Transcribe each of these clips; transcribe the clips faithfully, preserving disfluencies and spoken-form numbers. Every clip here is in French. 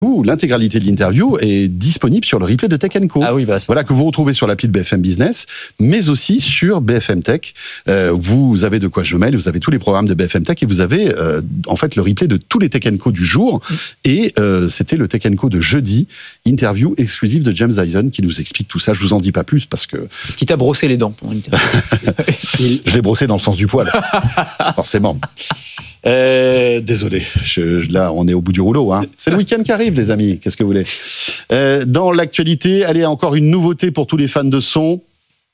l'intégralité de l'interview est disponible sur le replay de Tech and Co. Ah oui, bah ça... Voilà, que vous retrouvez sur l'appli de B F M Business, mais aussi sur B F M Tech. Euh, vous avez de quoi je me mêle, vous avez tous les programmes de B F M Tech et vous avez euh, en fait le replay de tous les Tech and Co du jour. Mmh. Et euh, c'était le Tech and Co de jeudi, interview exclusive de James Dyson qui nous explique tout ça. Je vous en dis pas plus parce que... Parce qu'il t'a brossé les dents pendant l'interview. Je l'ai brossé dans le sens du poil, forcément. Euh, désolé, je, je, là on est au bout du rouleau. Hein. C'est le week-end qui arrive, les amis. Qu'est-ce que vous voulez ? euh, Dans l'actualité, allez, encore une nouveauté pour tous les fans de son.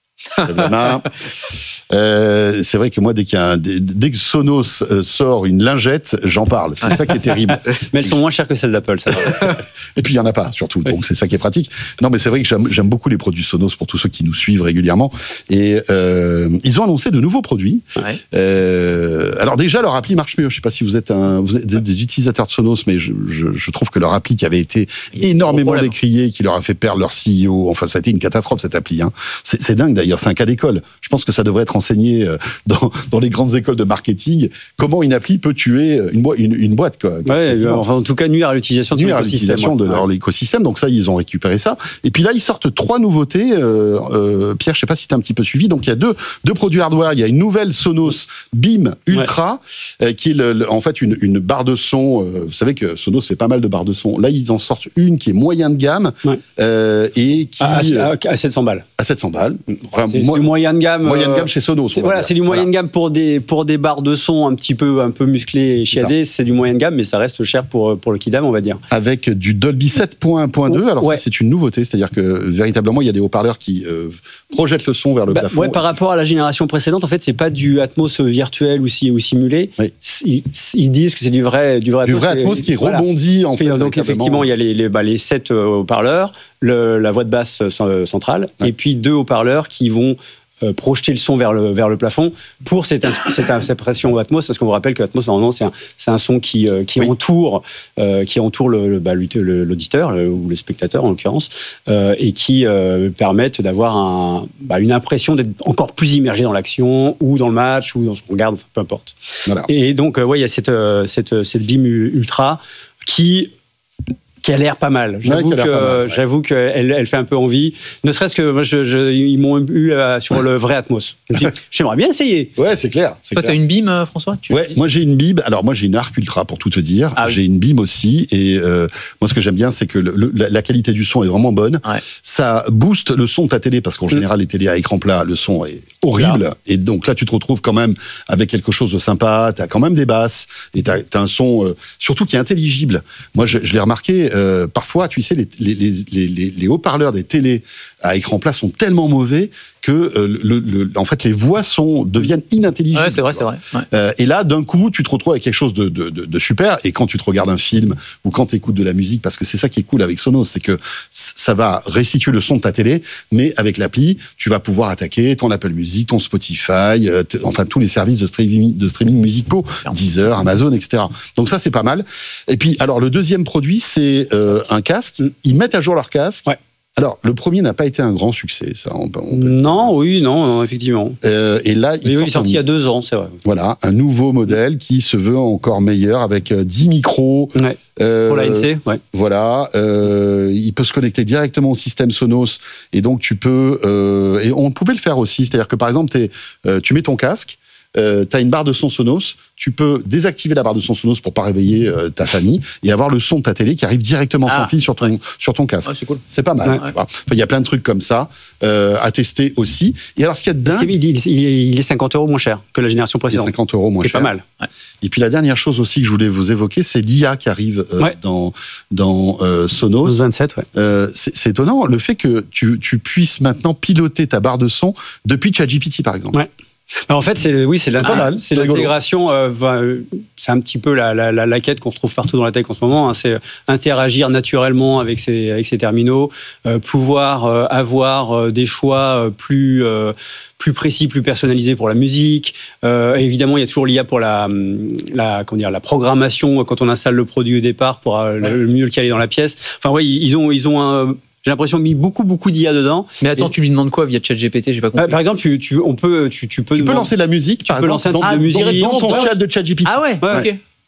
Euh, c'est vrai que moi, dès, qu'il y a un, dès, dès que Sonos euh, sort une lingette, j'en parle. C'est ça qui est terrible. Mais elles sont moins chères que celles d'Apple, ça va. Et puis il y en a pas, surtout. Donc c'est ça qui est pratique. Non, mais c'est vrai que j'aime, j'aime beaucoup les produits Sonos pour tous ceux qui nous suivent régulièrement. Et euh, ils ont annoncé de nouveaux produits. Ouais. Euh, alors déjà, leur appli marche mieux. Je sais pas si vous êtes, un, vous êtes des utilisateurs de Sonos, mais je, je, je trouve que leur appli qui avait été énormément décriée, qui leur a fait perdre leur C E O. Enfin, ça a été une catastrophe cette appli. Hein. C'est, c'est dingue d'ailleurs. C'est un cas d'école. Je pense que ça devrait être enseigné dans, dans les grandes écoles de marketing. Comment une appli peut tuer une, bo- une, une boîte, quoi. Ouais, enfin, en tout cas, nuire à l'utilisation de, nuire à l'utilisation de leur ouais. écosystème. Donc ça, ils ont récupéré ça. Et puis là, ils sortent trois nouveautés. Euh, euh, Pierre, je sais pas si tu as un petit peu suivi. Donc il y a deux, deux produits hardware. Il y a une nouvelle Sonos Beam Ultra, ouais. euh, qui est le, le, en fait une, une barre de son. Euh, vous savez que Sonos fait pas mal de barres de son. Là, ils en sortent une qui est moyen de gamme ouais. euh, et qui à, à, à sept cents balles. À sept cents balles. Enfin, c'est, mo- c'est du moyen de gamme. Moyen de gamme chez Sonos. C'est, voilà, dire. c'est du moyen de gamme pour des pour des barres de son un petit peu un peu musclées et chiadées. C'est, c'est du moyen de gamme, mais ça reste cher pour pour le Kidam, on va dire. Avec du Dolby sept point un point deux. Alors ouais. ça, c'est une nouveauté, c'est-à-dire que véritablement, il y a des haut-parleurs qui euh, projettent le son vers le bah, plafond. Ouais, par rapport à la génération précédente, en fait, c'est pas du Atmos virtuel ou, si, ou simulé. Oui. Ils, ils disent que c'est du vrai du vrai du Atmos, vrai Atmos qui voilà. rebondit en fait. Donc effectivement, il y a les les, bah, les sept haut-parleurs, le, la voix de basse centrale, ouais. et puis deux haut-parleurs qui vont Euh, projeter le son vers le, vers le plafond pour cette, cette, cette impression Atmos, parce qu'on vous rappelle que Atmos, normalement, c'est un, c'est un son qui, euh, qui oui. entoure, euh, qui entoure le, le, bah, le, l'auditeur, le, ou le spectateur en l'occurrence, euh, et qui euh, permettent d'avoir un, bah, une impression d'être encore plus immergé dans l'action, ou dans le match, ou dans ce qu'on regarde, enfin, peu importe. Voilà. Et donc, euh, ouais, il y a cette, euh, cette, cette Beam Ultra qui... qui a l'air pas mal. J'avoue, ouais, que, mal, ouais. j'avoue qu'elle elle fait un peu envie. Ne serait-ce que moi, je, je, ils m'ont eu euh, sur le vrai Atmos. Je me dis, j'aimerais bien essayer. Ouais, c'est clair. C'est Toi, clair. t'as une Beam, François tu Ouais, moi j'ai une Beam. Alors moi j'ai une Arc Ultra pour tout te dire. Ah, j'ai oui. une Beam aussi. Et euh, moi ce que j'aime bien, c'est que le, le, la, la qualité du son est vraiment bonne. Ouais. Ça booste le son de ta télé parce qu'en général, mmh. les télés à écran plat, le son est horrible. Là. Et donc là, tu te retrouves quand même avec quelque chose de sympa. T'as quand même des basses et t'as, t'as un son euh, surtout qui est intelligible. Moi, je, je l'ai remarqué. Euh, parfois, tu sais, les, les, les, les, les haut-parleurs des télés à écran plat sont tellement mauvais que euh, le, le, en fait les voix sont deviennent inintelligibles. Ouais, c'est vrai, c'est vrai. Ouais. Euh, et là, d'un coup, tu te retrouves avec quelque chose de, de, de, de super. Et quand tu te regardes un film ou quand tu écoutes de la musique, parce que c'est ça qui est cool avec Sonos, c'est que ça va restituer le son de ta télé, mais avec l'appli, tu vas pouvoir attaquer ton Apple Music, ton Spotify, euh, t- enfin tous les services de streaming, de streaming musicaux, Deezer, Amazon, et cetera. Donc ça, c'est pas mal. Et puis, alors le deuxième produit, c'est euh, un casque. Ils mettent à jour leur casque. Ouais. Alors, le premier n'a pas été un grand succès, ça. On peut, on peut non, oui, non, non, effectivement. Euh, et là, il, oui, il est sorti un, il y a deux ans, c'est vrai. Voilà, un nouveau modèle qui se veut encore meilleur avec dix micros. Ouais. Euh, pour l'A N C, ouais. Voilà, euh, il peut se connecter directement au système Sonos et donc tu peux. Euh, et on pouvait le faire aussi, c'est-à-dire que par exemple, t'es, euh, tu mets ton casque. Euh, tu as une barre de son Sonos, tu peux désactiver la barre de son Sonos pour pas réveiller euh, ta famille et avoir le son de ta télé qui arrive directement ah, sans fil sur ton, ouais. sur ton casque. Ouais, c'est cool. C'est pas mal. Il ouais. enfin, y a plein de trucs comme ça euh, à tester aussi. Et alors, ce qu'il y a de dingue... Il, il, il est cinquante euros moins cher que la génération précédente. Il est cinquante euros moins cher. C'est pas mal. Ouais. Et puis la dernière chose aussi que je voulais vous évoquer, c'est l'I A qui arrive euh, ouais. dans, dans euh, Sonos. Sonos vingt-sept, ouais. Euh, c'est, c'est étonnant le fait que tu, tu puisses maintenant piloter ta barre de son depuis ChatGPT, par exemple. Ouais. Alors en fait, c'est oui, c'est, ah, c'est l'intégration. Euh, va, c'est un petit peu la, la, la, la quête qu'on retrouve partout dans la tech en ce moment. Hein, c'est interagir naturellement avec ces, avec ces terminaux, euh, pouvoir euh, avoir euh, des choix euh, plus euh, plus précis, plus personnalisés pour la musique. Euh, évidemment, il y a toujours l'I A pour la la comment dire la programmation quand on installe le produit au départ pour euh, le mieux le caler dans la pièce. Enfin, ouais, ils ont ils ont un J'ai l'impression qu'il y a mis beaucoup, beaucoup d'I A dedans. Mais attends, et... tu lui demandes quoi via ChatGPT ? J'ai pas compris. Euh, par exemple, tu, tu, on peut, tu, tu peux, tu peux lancer de la musique, tu par peux exemple, lancer un dans, type de musique dans ton chat de ChatGPT. Ah ouais, ouais. Ok.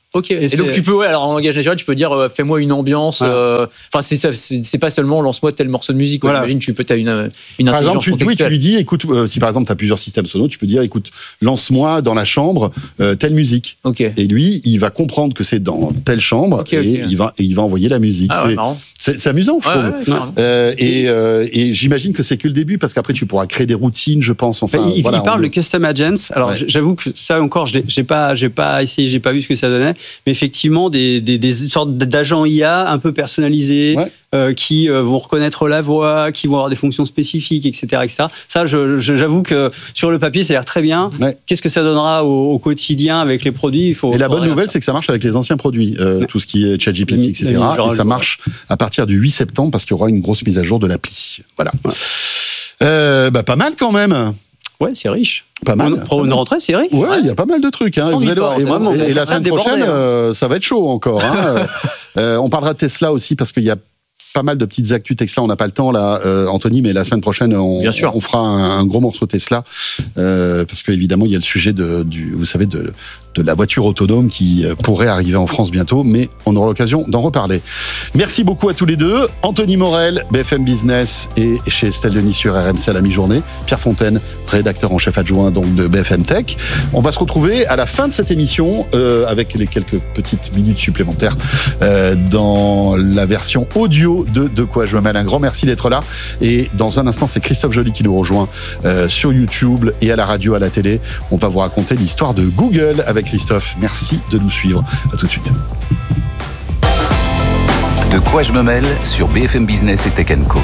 Ok. Et, Et donc tu peux, ouais, alors en langage naturel, tu peux dire euh, fais-moi une ambiance. Enfin, euh, c'est, c'est, c'est pas seulement lance-moi tel morceau de musique. Voilà. J'imagine tu peux, t'as une, une par intelligence exemple, tu, oui, tu lui dis, écoute, euh, si par exemple tu as plusieurs systèmes sonos, tu peux dire, écoute, lance-moi dans la chambre euh, telle musique. Ok. Et lui, il va comprendre que c'est dans telle chambre okay, et okay. il va et il va envoyer la musique. Ah, c'est, ouais, marrant. c'est, c'est amusant, je ouais, trouve. Ouais, euh, et, euh, et j'imagine que c'est que le début parce qu'après tu pourras créer des routines, je pense. Enfin, il, voilà, il parle on... de custom agents. Alors ouais. j'avoue que ça encore, je j'ai pas, j'ai pas essayé, j'ai pas vu ce que ça donnait, mais effectivement des, des, des sortes d'agents I A un peu personnalisés ouais. euh, qui euh, vont reconnaître la voix, qui vont avoir des fonctions spécifiques, et cetera, et cetera. Ça, je, je, j'avoue que sur le papier, ça a l'air très bien. Ouais. Qu'est-ce que ça donnera au, au quotidien avec les produits? Il faut. Et la bonne nouvelle, c'est que ça marche avec les anciens produits, euh, ouais. tout ce qui est ChatGPT, et cetera. Et ça marche à partir du huit septembre parce qu'il y aura une grosse mise à jour de l'appli. Voilà. Ouais. Euh, bah, pas mal quand même. Ouais, c'est riche. Pas mal. Pour une rentrée, c'est riche. Ouais, il ouais. y a pas mal de trucs. Hein. Vous allez voir, et, vraiment, et, et la semaine prochaine, euh, ça va être chaud encore. Hein. euh, on parlera de Tesla aussi parce qu'il y a pas mal de petites actus Tesla. On n'a pas le temps là, euh, Anthony, mais la semaine prochaine, on, Bien sûr. on fera un, un gros morceau Tesla euh, parce qu'évidemment, il y a le sujet de, du, vous savez, de, de la voiture autonome qui pourrait arriver en France bientôt, mais on aura l'occasion d'en reparler. Merci beaucoup à tous les deux. Anthony Morel, B F M Business et chez Estelle Denis sur R M C à la mi-journée. Pierre Fontaine, rédacteur en chef adjoint donc de B F M Tech. On va se retrouver à la fin de cette émission euh, avec les quelques petites minutes supplémentaires euh, dans la version audio de De quoi je me mêle. Un grand merci d'être là. Et dans un instant, c'est Christophe Joly qui nous rejoint euh, sur YouTube et à la radio, à la télé. On va vous raconter l'histoire de Google avec Christophe. Merci de nous suivre. À tout de suite. De quoi je me mêle sur B F M Business et Tech and Co.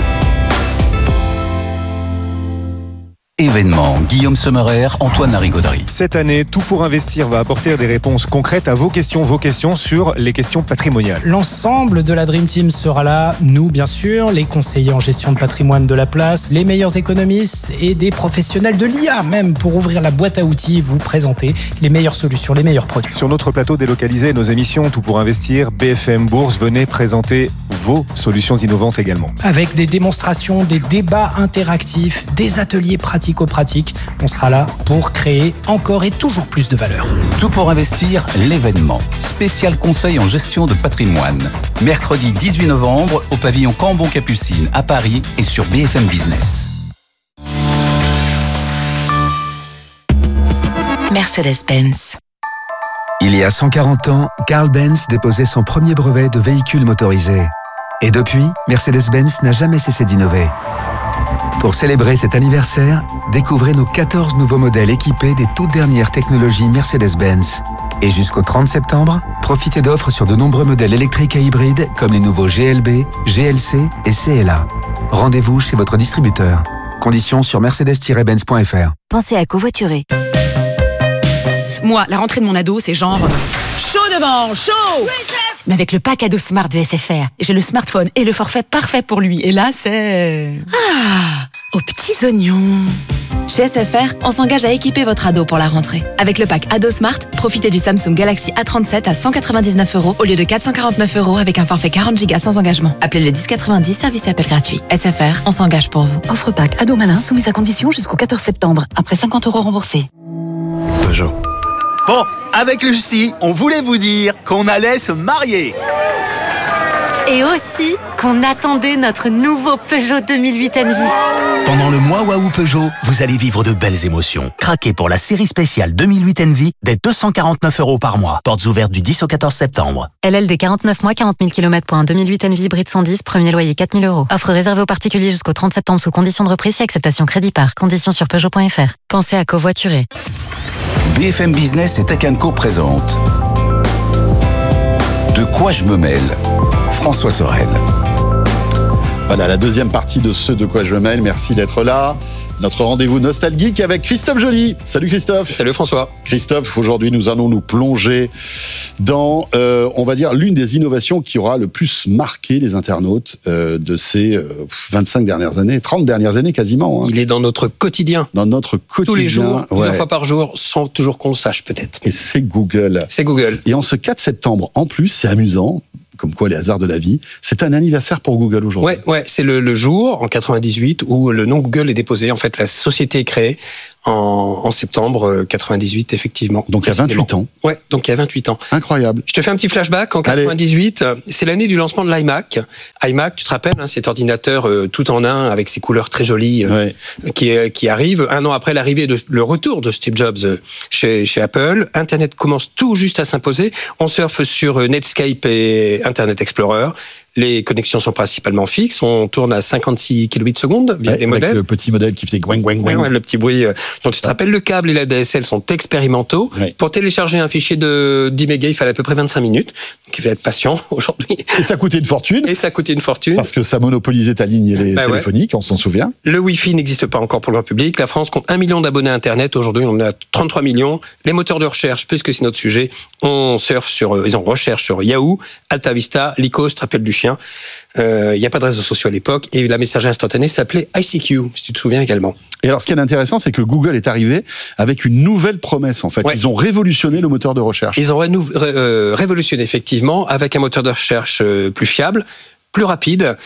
Événement, Guillaume Sommerer, Antoine Larigauderie. Cette année, Tout pour investir va apporter des réponses concrètes à vos questions, vos questions sur les questions patrimoniales. L'ensemble de la Dream Team sera là, nous bien sûr, les conseillers en gestion de patrimoine de la place, les meilleurs économistes et des professionnels de l'I A même pour ouvrir la boîte à outils, vous présenter les meilleures solutions, les meilleurs produits. Sur notre plateau délocalisé, nos émissions Tout pour investir, B F M Bourse, venez présenter vos solutions innovantes également. Avec des démonstrations, des débats interactifs, des ateliers pratiques pratique, on sera là pour créer encore et toujours plus de valeur. Tout pour investir, l'événement. Spécial conseil en gestion de patrimoine. Mercredi dix-huit novembre au pavillon Cambon-Capucine à Paris et sur B F M Business. Mercedes-Benz. Il y a cent quarante ans, Carl Benz déposait son premier brevet de véhicule motorisé. Et depuis, Mercedes-Benz n'a jamais cessé d'innover. Pour célébrer cet anniversaire, découvrez nos quatorze nouveaux modèles équipés des toutes dernières technologies Mercedes-Benz. Et jusqu'au trente septembre, profitez d'offres sur de nombreux modèles électriques et hybrides comme les nouveaux G L B, G L C et C L A. Rendez-vous chez votre distributeur. Conditions sur mercedes tiret benz point f r. Pensez à covoiturer. Moi, la rentrée de mon ado, c'est genre chaud devant, chaud. Mais avec le pack ado Smart de S F R, j'ai le smartphone et le forfait parfait pour lui. Et là, c'est... Ah, aux petits oignons. Chez S F R, on s'engage à équiper votre ado pour la rentrée. Avec le pack ado Smart, profitez du Samsung Galaxy A trente-sept à cent quatre-vingt-dix-neuf euros au lieu de quatre cent quarante-neuf euros avec un forfait quarante gigas sans engagement. Appelez le dix quatre-vingt-dix, service et appel gratuit. S F R, on s'engage pour vous. Offre pack ado malin soumise à condition jusqu'au quatorze septembre. Après cinquante euros remboursés. Peugeot. Bon, avec Lucie, on voulait vous dire qu'on allait se marier. Et aussi qu'on attendait notre nouveau Peugeot deux mille huit Envy. Pendant le mois Waouh Peugeot, vous allez vivre de belles émotions. Craquez pour la série spéciale deux mille huit Envy dès deux cent quarante-neuf euros par mois. Portes ouvertes du dix au quatorze septembre. L L D quarante-neuf mois, quarante mille kilomètres pour un deux mille huit Envy hybride cent dix, premier loyer quatre mille euros. Offre réservée aux particuliers jusqu'au trente septembre sous conditions de reprise et acceptation crédit par. Conditions sur Peugeot point f r. Pensez à covoiturer. B F M Business et Tech and Co présente De quoi je me mêle, François Sorel. Voilà la deuxième partie de ce De quoi je me mêle. Merci d'être là. Notre rendez-vous nostalgique avec Christophe Joly. Salut Christophe. Salut François. Christophe, aujourd'hui nous allons nous plonger dans, euh, on va dire, l'une des innovations qui aura le plus marqué les internautes euh, de ces euh, vingt-cinq dernières années, trente dernières années quasiment. Hein. Il est dans notre quotidien. Dans notre quotidien. Tous les jours, ouais. plusieurs fois par jour, sans toujours qu'on le sache peut-être. Et c'est Google. C'est Google. Et en ce quatre septembre, en plus, c'est amusant, comme quoi les hasards de la vie, c'est un anniversaire pour Google aujourd'hui. Ouais, ouais, c'est le, le jour, en quatre-vingt-dix-huit, où le nom Google est déposé. En fait, la société est créée en, en septembre quatre-vingt-dix-huit, effectivement. Donc il y a vingt-huit ans. Ouais, donc il y a vingt-huit ans. Incroyable. Je te fais un petit flashback. En quatre-vingt-dix-huit, Allez. c'est l'année du lancement de l'iMac. iMac, tu te rappelles, hein, cet ordinateur euh, tout en un avec ses couleurs très jolies euh, ouais. qui, euh, qui arrive un an après l'arrivée de le retour de Steve Jobs euh, chez, chez Apple. Internet commence tout juste à s'imposer. On surfe sur euh, Netscape et Internet Explorer. Les connexions sont principalement fixes. On tourne à cinquante-six kilobits seconde via ouais, des modems. Avec le petit modèle qui faisait gouing, gouing, gouing. Ouais, ouais, le petit bruit. Donc, tu te rappelles, le câble et la D S L sont expérimentaux. Ouais. Pour télécharger un fichier de dix mégas, il fallait à peu près vingt-cinq minutes. Donc, il fallait être patient aujourd'hui. Et ça coûtait une fortune. Et ça coûtait une fortune. Parce que ça monopolisait ta ligne les bah téléphonique, ouais. on s'en souvient. Le Wi-Fi n'existe pas encore pour le grand public. La France compte un million d'abonnés Internet. Aujourd'hui, on est à trente-trois millions. Les moteurs de recherche, puisque c'est notre sujet, on surfe sur, ils en recherche sur Yahoo, AltaVista, Lycos, tu te rappelles du chien. Il euh, n'y a pas de réseaux sociaux à l'époque et la messagerie instantanée s'appelait I C Q, si tu te souviens également. Et alors, ce qui est intéressant, c'est que Google est arrivé avec une nouvelle promesse, en fait. Ouais. Ils ont révolutionné le moteur de recherche. Ils ont ré- euh, révolutionné, effectivement, avec un moteur de recherche euh, plus fiable, plus rapide.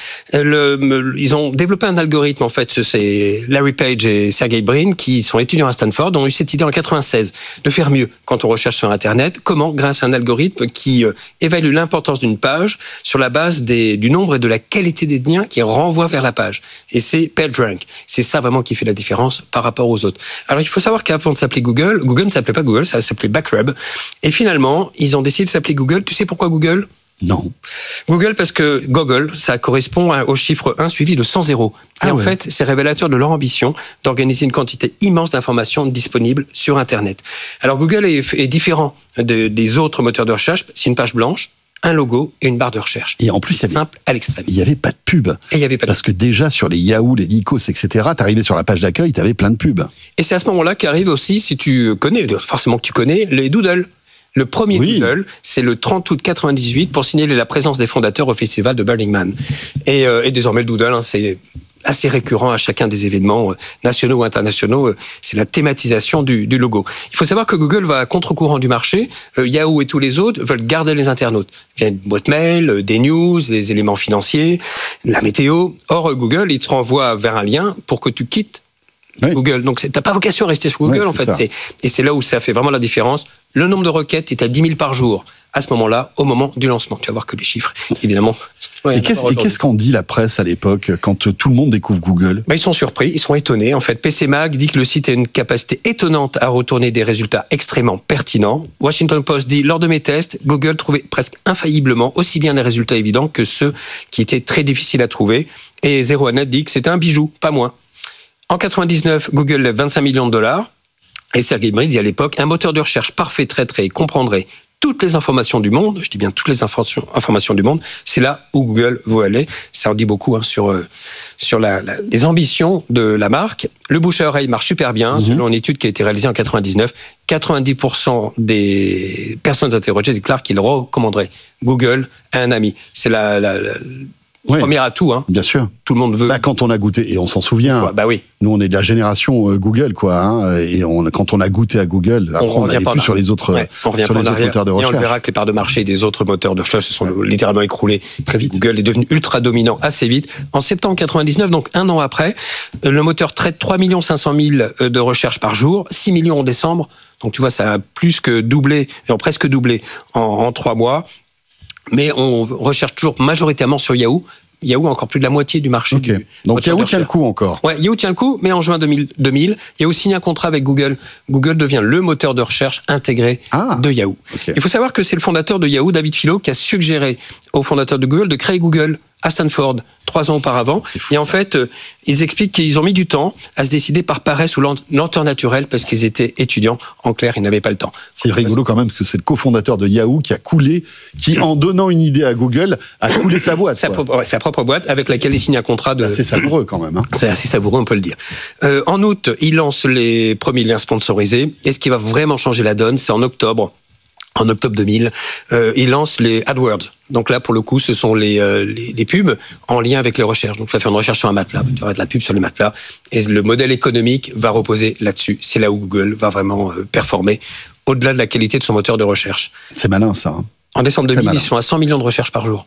Le, ils ont développé un algorithme, en fait, c'est Larry Page et Sergey Brin, qui sont étudiants à Stanford, ont eu cette idée en quatre-vingt-seize, de faire mieux quand on recherche sur Internet. Comment? Grâce à un algorithme qui euh, évalue l'importance d'une page sur la base des, du nombre et de la qualité des liens qui renvoient vers la page. Et c'est PageRank. C'est ça vraiment qui fait la différence par rapport aux autres. Alors, il faut savoir qu'avant de s'appeler Google, Google ne s'appelait pas Google, ça s'appelait Backrub. Et finalement, ils ont décidé de s'appeler Google. Tu sais pourquoi Google? Non. Google, parce que Google, ça correspond au chiffre un suivi de cent zéros. Et ah en ouais. fait, c'est révélateur de leur ambition d'organiser une quantité immense d'informations disponibles sur Internet. Alors, Google est, est différent de, des autres moteurs de recherche. C'est une page blanche, un logo et une barre de recherche. Et en plus, c'est simple à l'extrême. Il n'y avait pas de pub. Et il y avait pas de Parce que déjà, sur les Yahoo, les Lycos, et cetera, t'arrivais sur la page d'accueil, t'avais plein de pubs. Et c'est à ce moment-là qu'arrive aussi, si tu connais, forcément que tu connais, les doodles. Le premier oui. Doodle, c'est le trente août quatre-vingt-dix-huit pour signaler la présence des fondateurs au festival de Burning Man. Et, euh, et désormais, le Doodle, hein, c'est assez récurrent à chacun des événements euh, nationaux ou internationaux. Euh, c'est la thématisation du, du logo. Il faut savoir que Google va à contre-courant du marché. Euh, Yahoo et tous les autres veulent garder les internautes. Il y a une boîte mail, euh, des news, des éléments financiers, la météo. Or, euh, Google, il te renvoie vers un lien pour que tu quittes oui. Google. Donc, t'as pas vocation à rester sur Google, oui, en fait. C'est, et c'est là où ça fait vraiment la différence. Le nombre de requêtes est à dix mille par jour. À ce moment-là, au moment du lancement. Tu vas voir que les chiffres, évidemment. Et qu'est-ce, et qu'est-ce qu'en dit la presse à l'époque, quand tout le monde découvre Google? Bah, ils sont surpris, ils sont étonnés. En fait, P C Mag dit que le site a une capacité étonnante à retourner des résultats extrêmement pertinents. Washington Post dit, lors de mes tests, Google trouvait presque infailliblement aussi bien les résultats évidents que ceux qui étaient très difficiles à trouver. Et zéro point net dit que c'était un bijou, pas moins. En quatre-vingt-dix-neuf, Google lève vingt-cinq millions de dollars. Et Sergey Brin dit à l'époque, un moteur de recherche parfait traiterait et comprendrait toutes les informations du monde, je dis bien toutes les informations, informations du monde, c'est là où Google veut aller. Ça en dit beaucoup hein, sur, euh, sur la, la, les ambitions de la marque. Le bouche à oreille marche super bien, mmh. selon une étude qui a été réalisée en quatre-vingt-dix-neuf. quatre-vingt-dix pour cent des personnes interrogées déclarent qu'ils recommanderaient Google à un ami. C'est la... la, la Oui, premier atout, hein. Bien sûr. Tout le monde veut. Bah, quand on a goûté, et on s'en souvient. Bah oui. Nous, on est de la génération euh, Google, quoi. Hein, et on, quand on a goûté à Google, après, on n'allait plus sur les autres, ouais, on revient sur les autres moteurs de recherche. Et on verra que les parts de marché des autres moteurs de recherche se sont ouais. littéralement écroulées très vite. Google est devenu ultra dominant assez vite. En septembre quatre-vingt-dix-neuf, donc un an après, le moteur traite trois millions cinq cent mille de recherches par jour, six millions en décembre. Donc tu vois, ça a plus que doublé, et presque doublé en, en trois mois. Mais on recherche toujours majoritairement sur Yahoo. Yahoo a encore plus de la moitié du marché. Okay. Du Donc Yahoo tient le coup encore. Ouais, Yahoo tient le coup, mais en juin deux mille, deux mille, Yahoo signe un contrat avec Google. Google devient le moteur de recherche intégré ah, de Yahoo. Okay. Il faut savoir que c'est le fondateur de Yahoo, David Filo, qui a suggéré au fondateur de Google de créer Google à Stanford, trois ans auparavant. Fou, et en fait, euh, ils expliquent qu'ils ont mis du temps à se décider par paresse ou lenteur naturelle parce qu'ils étaient étudiants. En clair, ils n'avaient pas le temps. C'est rigolo quand même que c'est le cofondateur de Yahoo qui a coulé, qui en donnant une idée à Google, a coulé sa boîte. Sa, propre, ouais, sa propre boîte avec laquelle il signe un contrat de... C'est assez savoureux quand même. Hein. C'est assez savoureux, on peut le dire. Euh, en août, il lance les premiers liens sponsorisés. Et ce qui va vraiment changer la donne, c'est en octobre. En octobre deux mille, euh, il lance les AdWords. Donc là, pour le coup, ce sont les, euh, les, les pubs en lien avec les recherches. Donc tu vas faire une recherche sur un matelas, tu auras de la pub sur le matelas. Et le modèle économique va reposer là-dessus. C'est là où Google va vraiment euh, performer, au-delà de la qualité de son moteur de recherche. C'est malin, ça. Hein. En décembre deux mille, ils sont à cent millions de recherches par jour.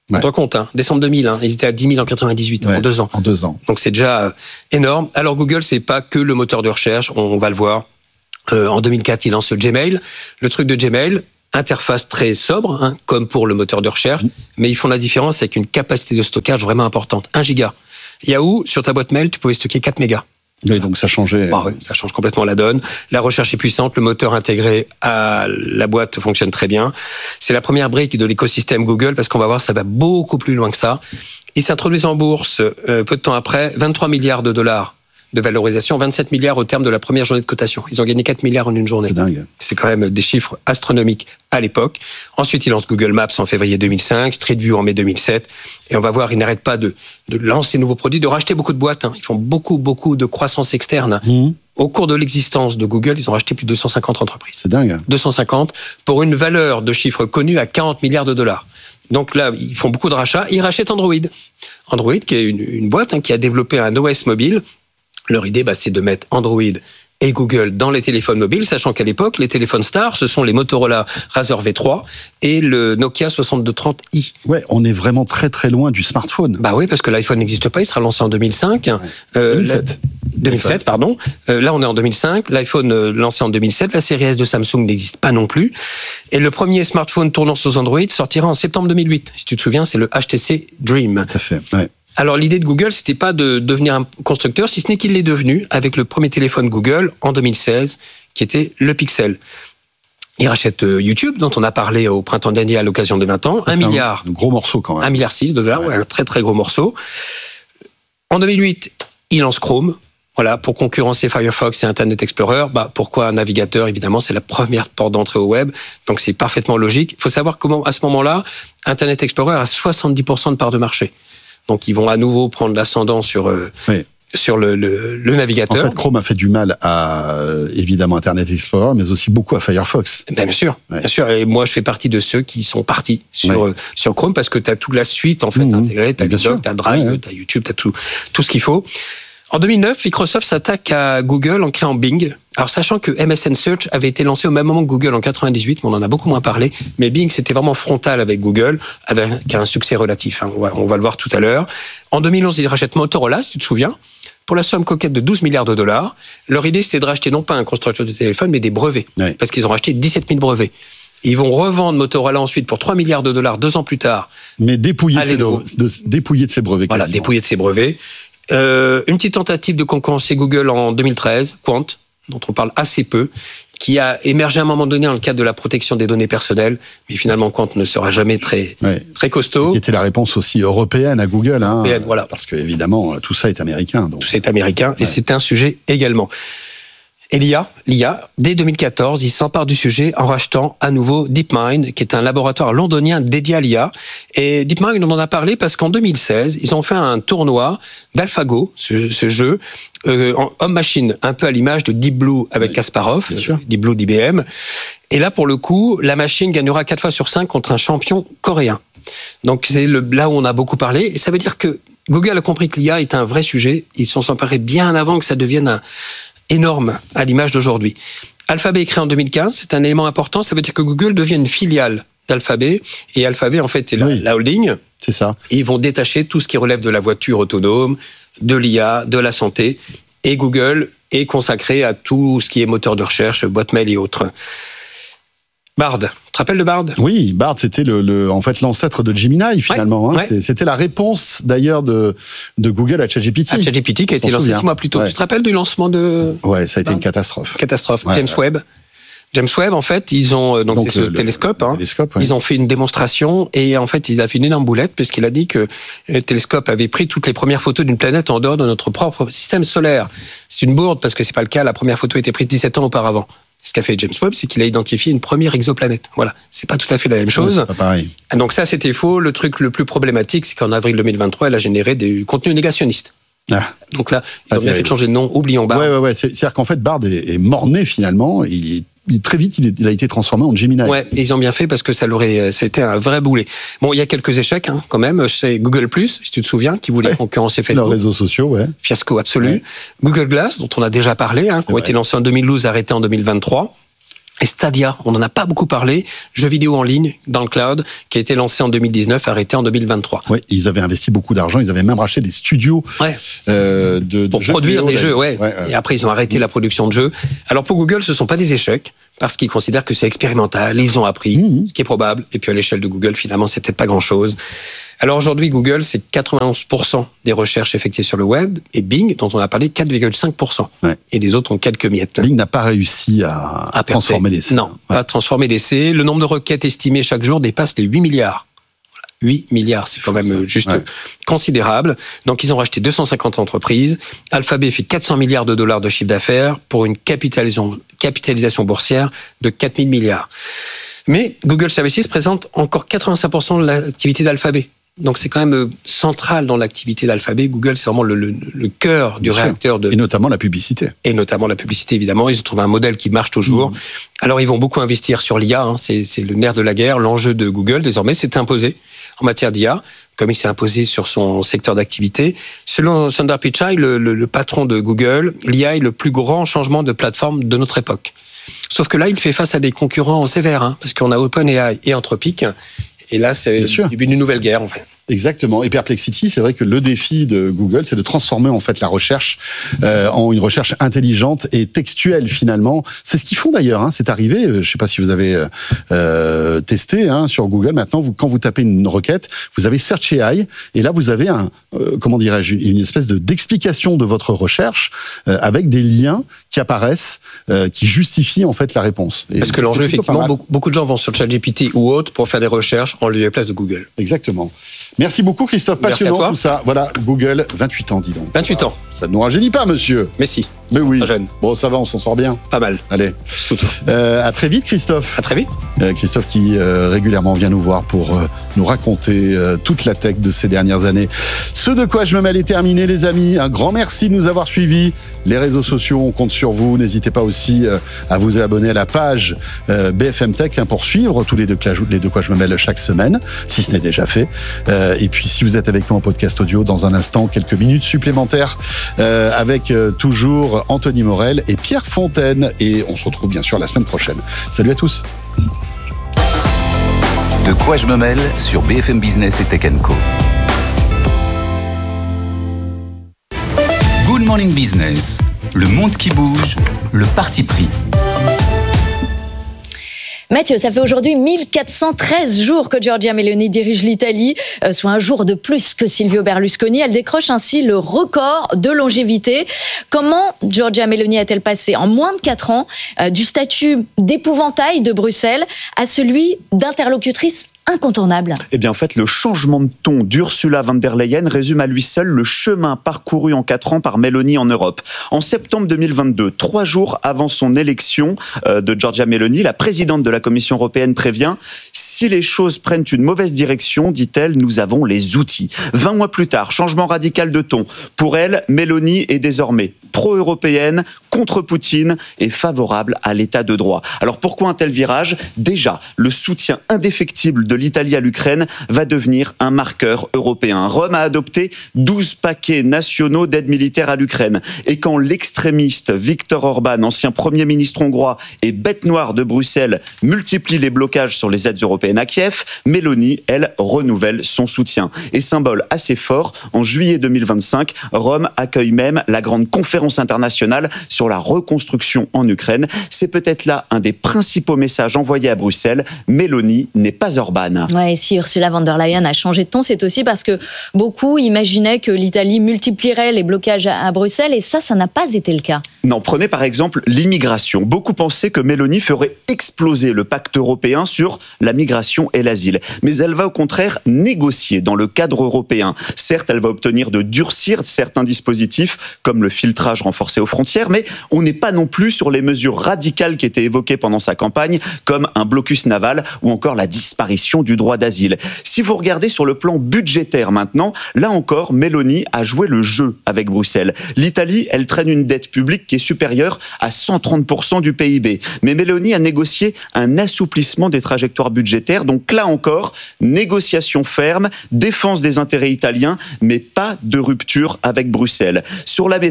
Ouais. On te rend compte, hein, décembre deux mille, hein, ils étaient à dix mille en quatre-vingt-dix-huit, ouais, en deux ans. En deux ans. Donc c'est déjà euh, énorme. Alors Google, c'est pas que le moteur de recherche, on, on va le voir. Euh, en deux mille quatre, il lance le Gmail. Le truc de Gmail, interface très sobre, hein, comme pour le moteur de recherche, mmh. mais ils font la différence avec une capacité de stockage vraiment importante, un giga. Yahoo, sur ta boîte mail, tu pouvais stocker quatre mégas. Oui, donc ça changeait. Bah ouais, ça change complètement la donne. La recherche est puissante, le moteur intégré à la boîte fonctionne très bien. C'est la première brique de l'écosystème Google, parce qu'on va voir, ça va beaucoup plus loin que ça. Ils s'introduisent en bourse euh, peu de temps après, vingt-trois milliards de dollars de valorisation, vingt-sept milliards au terme de la première journée de cotation. Ils ont gagné quatre milliards en une journée. C'est dingue. C'est quand même des chiffres astronomiques à l'époque. Ensuite, ils lancent Google Maps en février deux mille cinq, Street View en mai deux mille sept. Et on va voir, ils n'arrêtent pas de, de lancer de nouveaux produits, de racheter beaucoup de boîtes. Hein. Ils font beaucoup, beaucoup de croissance externe. Mmh. Au cours de l'existence de Google, ils ont racheté plus de deux cent cinquante entreprises. C'est dingue. deux cent cinquante pour une valeur de chiffre connue à quarante milliards de dollars. Donc là, ils font beaucoup de rachats. Ils rachètent Android. Android, qui est une, une boîte hein, qui a développé un O S mobile. Leur idée, bah, c'est de mettre Android et Google dans les téléphones mobiles, sachant qu'à l'époque, les téléphones stars, ce sont les Motorola Razr V trois et le Nokia soixante-deux trente i. Ouais, on est vraiment très très loin du smartphone. Bah oui, parce que l'iPhone n'existe pas, il sera lancé en deux mille cinq. Ouais. Euh, deux mille sept. La... deux mille sept, pardon. Euh, là, on est en deux mille cinq. L'iPhone euh, lancé en deux mille sept. La série S de Samsung n'existe pas non plus. Et le premier smartphone tournant sur Android sortira en septembre deux mille huit. Si tu te souviens, c'est le H T C Dream. Tout à fait, ouais. Alors l'idée de Google, c'était pas de devenir un constructeur, si ce n'est qu'il l'est devenu avec le premier téléphone Google en deux mille seize, qui était le Pixel. Ils rachètent YouTube, dont on a parlé au printemps dernier à l'occasion des vingt ans, un milliard. Un gros morceau quand même. Un milliard six de dollars, ouais. Ouais, un très très gros morceau. En deux mille huit, ils lancent Chrome. Voilà, pour concurrencer Firefox et Internet Explorer. Bah, pourquoi un navigateur? Évidemment, c'est la première porte d'entrée au web. Donc, c'est parfaitement logique. Il faut savoir comment, à ce moment-là, Internet Explorer a soixante-dix pour cent de part de marché. Donc, ils vont à nouveau prendre l'ascendant sur, euh, oui. sur le, le, le navigateur. En fait, Chrome a fait du mal à, euh, évidemment, Internet Explorer, mais aussi beaucoup à Firefox. Ben, bien sûr, ouais. bien sûr. Et moi, je fais partie de ceux qui sont partis sur, ouais. euh, sur Chrome parce que tu as toute la suite, en fait, mmh, intégrée. Tu as Doc, tu as Drive, ouais. tu as YouTube, tu as tout, tout ce qu'il faut. En deux mille neuf, Microsoft s'attaque à Google en créant Bing. Alors, sachant que M S N Search avait été lancé au même moment que Google en quatre-vingt-dix-huit, mais on en a beaucoup moins parlé. Mais Bing, c'était vraiment frontal avec Google, avec un succès relatif. Hein. On va, on va le voir tout à l'heure. En deux mille onze, ils rachètent Motorola, si tu te souviens, pour la somme coquette de douze milliards de dollars. Leur idée, c'était de racheter non pas un constructeur de téléphone, mais des brevets. Oui. Parce qu'ils ont racheté dix-sept mille brevets. Ils vont revendre Motorola ensuite pour trois milliards de dollars deux ans plus tard. Mais dépouillé de, ses, de, de, dépouillé de ses brevets. Voilà, quasiment. dépouillé de ses brevets. Euh, une petite tentative de concurrencer Google en deux mille treize, Quant, dont on parle assez peu, qui a émergé à un moment donné dans le cadre de la protection des données personnelles, mais finalement Quant ne sera jamais très, ouais. très costaud. Qui était la réponse aussi européenne à Google, hein, européenne, voilà. Parce que évidemment tout ça est américain. Donc. Tout ça est américain, ouais. Et c'est un sujet également. Et l'I A, l'I A, dès deux mille quatorze, il s'empare du sujet en rachetant à nouveau DeepMind, qui est un laboratoire londonien dédié à l'I A. Et DeepMind, on en a parlé parce qu'en deux mille seize, ils ont fait un tournoi d'AlphaGo, ce, ce jeu, euh, en homme-machine, un peu à l'image de Deep Blue avec oui, Kasparov, Deep Blue d'I B M. Et là, pour le coup, la machine gagnera quatre fois sur cinq contre un champion coréen. Donc c'est le, là où on a beaucoup parlé. Et ça veut dire que Google a compris que l'I A est un vrai sujet. Ils sont s'emparés bien avant que ça devienne un énorme à l'image d'aujourd'hui. Alphabet est créé en deux mille quinze, c'est un élément important, ça veut dire que Google devient une filiale d'Alphabet, et Alphabet en fait est la, oui, la holding. C'est ça. Et ils vont détacher tout ce qui relève de la voiture autonome, de l'I A, de la santé, et Google est consacré à tout ce qui est moteur de recherche, boîte mail et autres. Bard, tu te rappelles de Bard? Oui, Bard, c'était le, le, en fait l'ancêtre de Gemini finalement. Ouais, hein. Ouais. C'était la réponse d'ailleurs de, de Google à ChatGPT. À ChatGPT qui a été lancé six mois plus tôt. Ouais. Tu te rappelles du lancement de Ouais, ça a été Bard? Une catastrophe. Catastrophe. Ouais, James ouais. Webb. James Webb, en fait, ils ont donc, donc c'est le, ce télescope. Hein, télescope ouais. Ils ont fait une démonstration et en fait, il a fait une énorme boulette puisqu'il a dit que le télescope avait pris toutes les premières photos d'une planète en dehors de notre propre système solaire. C'est une bourde parce que c'est pas le cas. La première photo a été prise dix-sept ans auparavant. Ce qu'a fait James Webb, c'est qu'il a identifié une première exoplanète. Voilà, c'est pas tout à fait la même chose. Ouais, c'est pas pareil. Donc ça, c'était faux. Le truc le plus problématique, c'est qu'en avril deux mille vingt-trois, elle a généré du contenu négationniste. Ah. Donc là, ils ont bien fait de changer de nom. Oublions Bard. Ouais, ouais, ouais. C'est-à-dire qu'en fait, Bard est, est mort-né finalement. Il est Il, très vite, il, est, il a été transformé en Gemini. Ouais, et ils ont bien fait parce que ça l'aurait, c'était un vrai boulet. Bon, il y a quelques échecs, hein, quand même. C'est Google Plus, si tu te souviens, qui voulait ouais. concurrencer Facebook. Leurs réseaux sociaux, ouais. Fiasco absolu. Ouais. Google Glass, dont on a déjà parlé, hein, qui ont été lancés en deux mille douze, arrêtés en deux mille vingt-trois. Et Stadia, on n'en a pas beaucoup parlé, jeu vidéo en ligne dans le cloud, qui a été lancé en deux mille dix-neuf, arrêté en deux mille vingt-trois. Oui, ils avaient investi beaucoup d'argent, ils avaient même racheté des studios ouais. euh, de, de pour jeux produire vidéo, des jeux, ouais. ouais, ouais. Et après, ils ont arrêté mmh. la production de jeux. Alors pour Google, ce ne sont pas des échecs, parce qu'ils considèrent que c'est expérimental, ils ont appris, mmh. ce qui est probable. Et puis à l'échelle de Google, finalement, c'est peut-être pas grand-chose. Alors aujourd'hui, Google, c'est quatre-vingt-onze pour cent des recherches effectuées sur le web, et Bing, dont on a parlé, quatre virgule cinq pour cent. Ouais. Et les autres ont quelques miettes. Bing n'a pas réussi à, à transformer l'essai. Non, ouais. pas à transformer l'essai. Le nombre de requêtes estimées chaque jour dépasse les huit milliards. huit milliards, c'est quand même juste ouais. considérable. Donc, ils ont racheté deux cent cinquante entreprises. Alphabet fait quatre cents milliards de dollars de chiffre d'affaires pour une capitalisation, capitalisation boursière de quatre mille milliards. Mais Google Services présente encore quatre-vingt-cinq pour cent de l'activité d'Alphabet. Donc, c'est quand même central dans l'activité d'Alphabet. Google, c'est vraiment le, le, le cœur du Bien réacteur. De... Et notamment la publicité. Et notamment la publicité, évidemment. Ils ont trouvé un modèle qui marche toujours. Mmh. Alors, ils vont beaucoup investir sur l'I A. Hein. C'est, c'est le nerf de la guerre. L'enjeu de Google, désormais, c'est imposé en matière d'I A, comme il s'est imposé sur son secteur d'activité. Selon Sundar Pichai, le, le, le patron de Google, l'I A est le plus grand changement de plateforme de notre époque. Sauf que là, il fait face à des concurrents sévères, hein, parce qu'on a OpenAI et Anthropic. Et là, c'est le début d'une nouvelle guerre, en fait. Exactement. Et Perplexity, c'est vrai que le défi de Google, c'est de transformer en fait la recherche euh, en une recherche intelligente et textuelle finalement. C'est ce qu'ils font d'ailleurs. Hein. C'est arrivé. Je ne sais pas si vous avez euh, testé hein, sur Google. Maintenant, vous, quand vous tapez une requête, vous avez Search A I et là vous avez un euh, comment dirais-je une espèce de d'explication de votre recherche euh, avec des liens qui apparaissent, euh, qui justifient en fait la réponse. Et Parce que l'enjeu, effectivement, beaucoup, beaucoup de gens vont sur ChatGPT ou autre pour faire des recherches en lieu et place de Google. Exactement. Merci beaucoup Christophe, passionnant tout ça. Voilà, Google, vingt-huit ans, dis donc. vingt-huit ans. Ça ne nous rajeunit pas, monsieur. Mais si. Mais oui. Pas jeune. Bon, ça va, on s'en sort bien. Pas mal. Allez. Euh, à très vite, Christophe. À très vite. Euh, Christophe qui euh, régulièrement vient nous voir pour euh, nous raconter euh, toute la tech de ces dernières années. Ce de quoi je me mêle est terminé, les amis. Un grand merci de nous avoir suivis. Les réseaux sociaux, on compte sur vous. N'hésitez pas aussi euh, à vous abonner à la page euh, B F M Tech hein, pour suivre tous les deux, les deux quoi je me mêle chaque semaine, si ce n'est déjà fait. Euh, et puis, si vous êtes avec nous en podcast audio, dans un instant, quelques minutes supplémentaires euh, avec euh, toujours Anthony Morel et Pierre Fontaine. Et on se retrouve bien sûr la semaine prochaine. Salut à tous. De quoi je me mêle sur B F M Business et Tech and Co. Good Morning Business, le monde qui bouge, le parti pris. Mathieu, ça fait aujourd'hui mille quatre cent treize jours que Giorgia Meloni dirige l'Italie, euh, soit un jour de plus que Silvio Berlusconi. Elle décroche ainsi le record de longévité. Comment Giorgia Meloni a-t-elle passé en moins de quatre ans euh, du statut d'épouvantail de Bruxelles à celui d'interlocutrice incontournable? Eh bien, en fait, le changement de ton d'Ursula von der Leyen résume à lui seul le chemin parcouru en quatre ans par Meloni en Europe. En septembre deux mille vingt-deux, trois jours avant son élection euh, de Giorgia Meloni, la présidente de la Commission européenne prévient « Si les choses prennent une mauvaise direction, dit-elle, nous avons les outils ». vingt mois plus tard, changement radical de ton. Pour elle, Meloni est désormais pro-européenne, contre Poutine et favorable à l'état de droit. Alors pourquoi un tel virage ? Déjà, le soutien indéfectible de l'Italie à l'Ukraine va devenir un marqueur européen. Rome a adopté douze paquets nationaux d'aide militaire à l'Ukraine. Et quand l'extrémiste Viktor Orban, ancien Premier ministre hongrois et bête noire de Bruxelles, multiplie les blocages sur les aides européennes à Kiev, Meloni, elle, renouvelle son soutien. Et symbole assez fort, en juillet deux mille vingt-cinq, Rome accueille même la grande conférence internationale sur la reconstruction en Ukraine. C'est peut-être là un des principaux messages envoyés à Bruxelles. Meloni n'est pas Orban. Ouais, et si Ursula von der Leyen a changé de ton, c'est aussi parce que beaucoup imaginaient que l'Italie multiplierait les blocages à Bruxelles, et ça, ça n'a pas été le cas. Non, prenez par exemple l'immigration. Beaucoup pensaient que Meloni ferait exploser le pacte européen sur la migration et l'asile. Mais elle va au contraire négocier dans le cadre européen. Certes, elle va obtenir de durcir certains dispositifs, comme le filtrage renforcé aux frontières, mais on n'est pas non plus sur les mesures radicales qui étaient évoquées pendant sa campagne, comme un blocus naval ou encore la disparition du droit d'asile. Si vous regardez sur le plan budgétaire maintenant, là encore, Meloni a joué le jeu avec Bruxelles. L'Italie, elle traîne une dette publique qui est supérieure à cent trente pour cent du P I B. Mais Meloni a négocié un assouplissement des trajectoires budgétaires. Donc là encore, négociation ferme, défense des intérêts italiens, mais pas de rupture avec Bruxelles. Sur la méthode,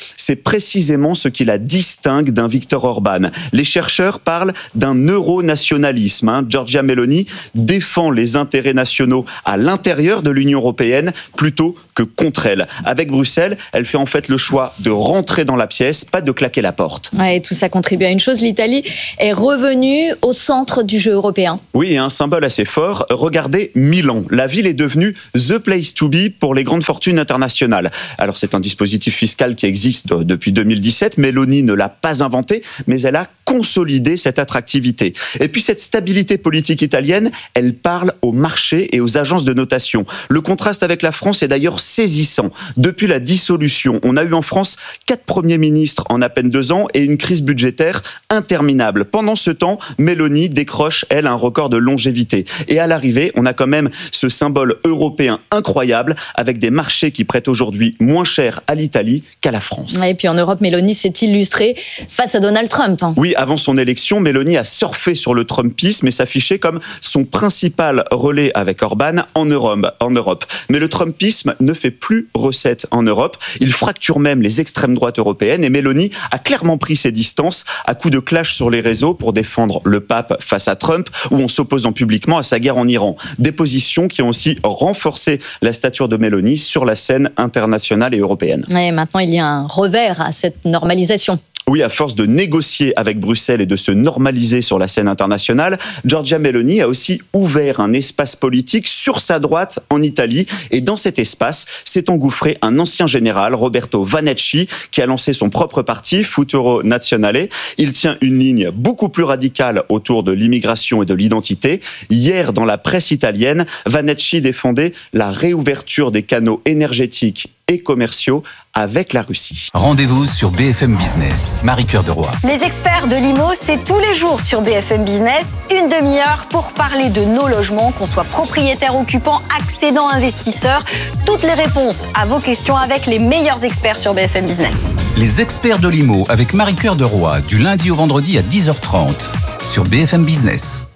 c'est précisément ce qui la distingue d'un Viktor Orban. Les chercheurs parlent d'un euronationalisme. Hein. Giorgia Meloni défend les intérêts nationaux à l'intérieur de l'Union européenne plutôt que contre elle. Avec Bruxelles, elle fait en fait le choix de rentrer dans la pièce, pas de claquer la porte. Ouais, et tout ça contribue à une chose, l'Italie est revenue au centre du jeu européen. Oui, et un symbole assez fort, regardez Milan. La ville est devenue the place to be pour les grandes fortunes internationales. Alors c'est un dispositif fiscal qui existe depuis deux mille dix-sept, Meloni ne l'a pas inventé, mais elle a consolidé cette attractivité. Et puis cette stabilité politique italienne, elle parle aux marchés et aux agences de notation. Le contraste avec la France est d'ailleurs saisissant. Depuis la dissolution, on a eu en France quatre premiers ministres en à peine deux ans et une crise budgétaire interminable. Pendant ce temps, Meloni décroche, elle, un record de longévité. Et à l'arrivée, on a quand même ce symbole européen incroyable avec des marchés qui prêtent aujourd'hui moins cher à l'Italie qu'à la France. Et puis en Europe, Meloni s'est illustrée face à Donald Trump. Oui, avant son élection, Meloni a surfé sur le Trumpisme et s'affichait comme son principal relais avec Orban en Europe. En Europe. Mais le Trumpisme ne fait plus recette en Europe. Il fracture même les extrêmes droites européennes et Meloni a clairement pris ses distances à coups de clash sur les réseaux pour défendre le pape face à Trump ou en s'opposant publiquement à sa guerre en Iran. Des positions qui ont aussi renforcé la stature de Meloni sur la scène internationale et européenne. Et maintenant, il y a un revers à cette normalisation. Oui, à force de négocier avec Bruxelles et de se normaliser sur la scène internationale, Giorgia Meloni a aussi ouvert un espace politique sur sa droite en Italie. Et dans cet espace s'est engouffré un ancien général, Roberto Vanacci, qui a lancé son propre parti, Futuro Nazionale. Il tient une ligne beaucoup plus radicale autour de l'immigration et de l'identité. Hier, dans la presse italienne, Vanacci défendait la réouverture des canaux énergétiques et commerciaux avec la Russie. Rendez-vous sur B F M Business. Marie-Cœur de Roy. Les experts de l'I M O, c'est tous les jours sur B F M Business, une demi-heure pour parler de nos logements, qu'on soit propriétaire, occupant, accédant, investisseur. Toutes les réponses à vos questions avec les meilleurs experts sur B F M Business. Les experts de l'I M O avec Marie-Cœur de Roy, du lundi au vendredi à dix heures trente sur B F M Business.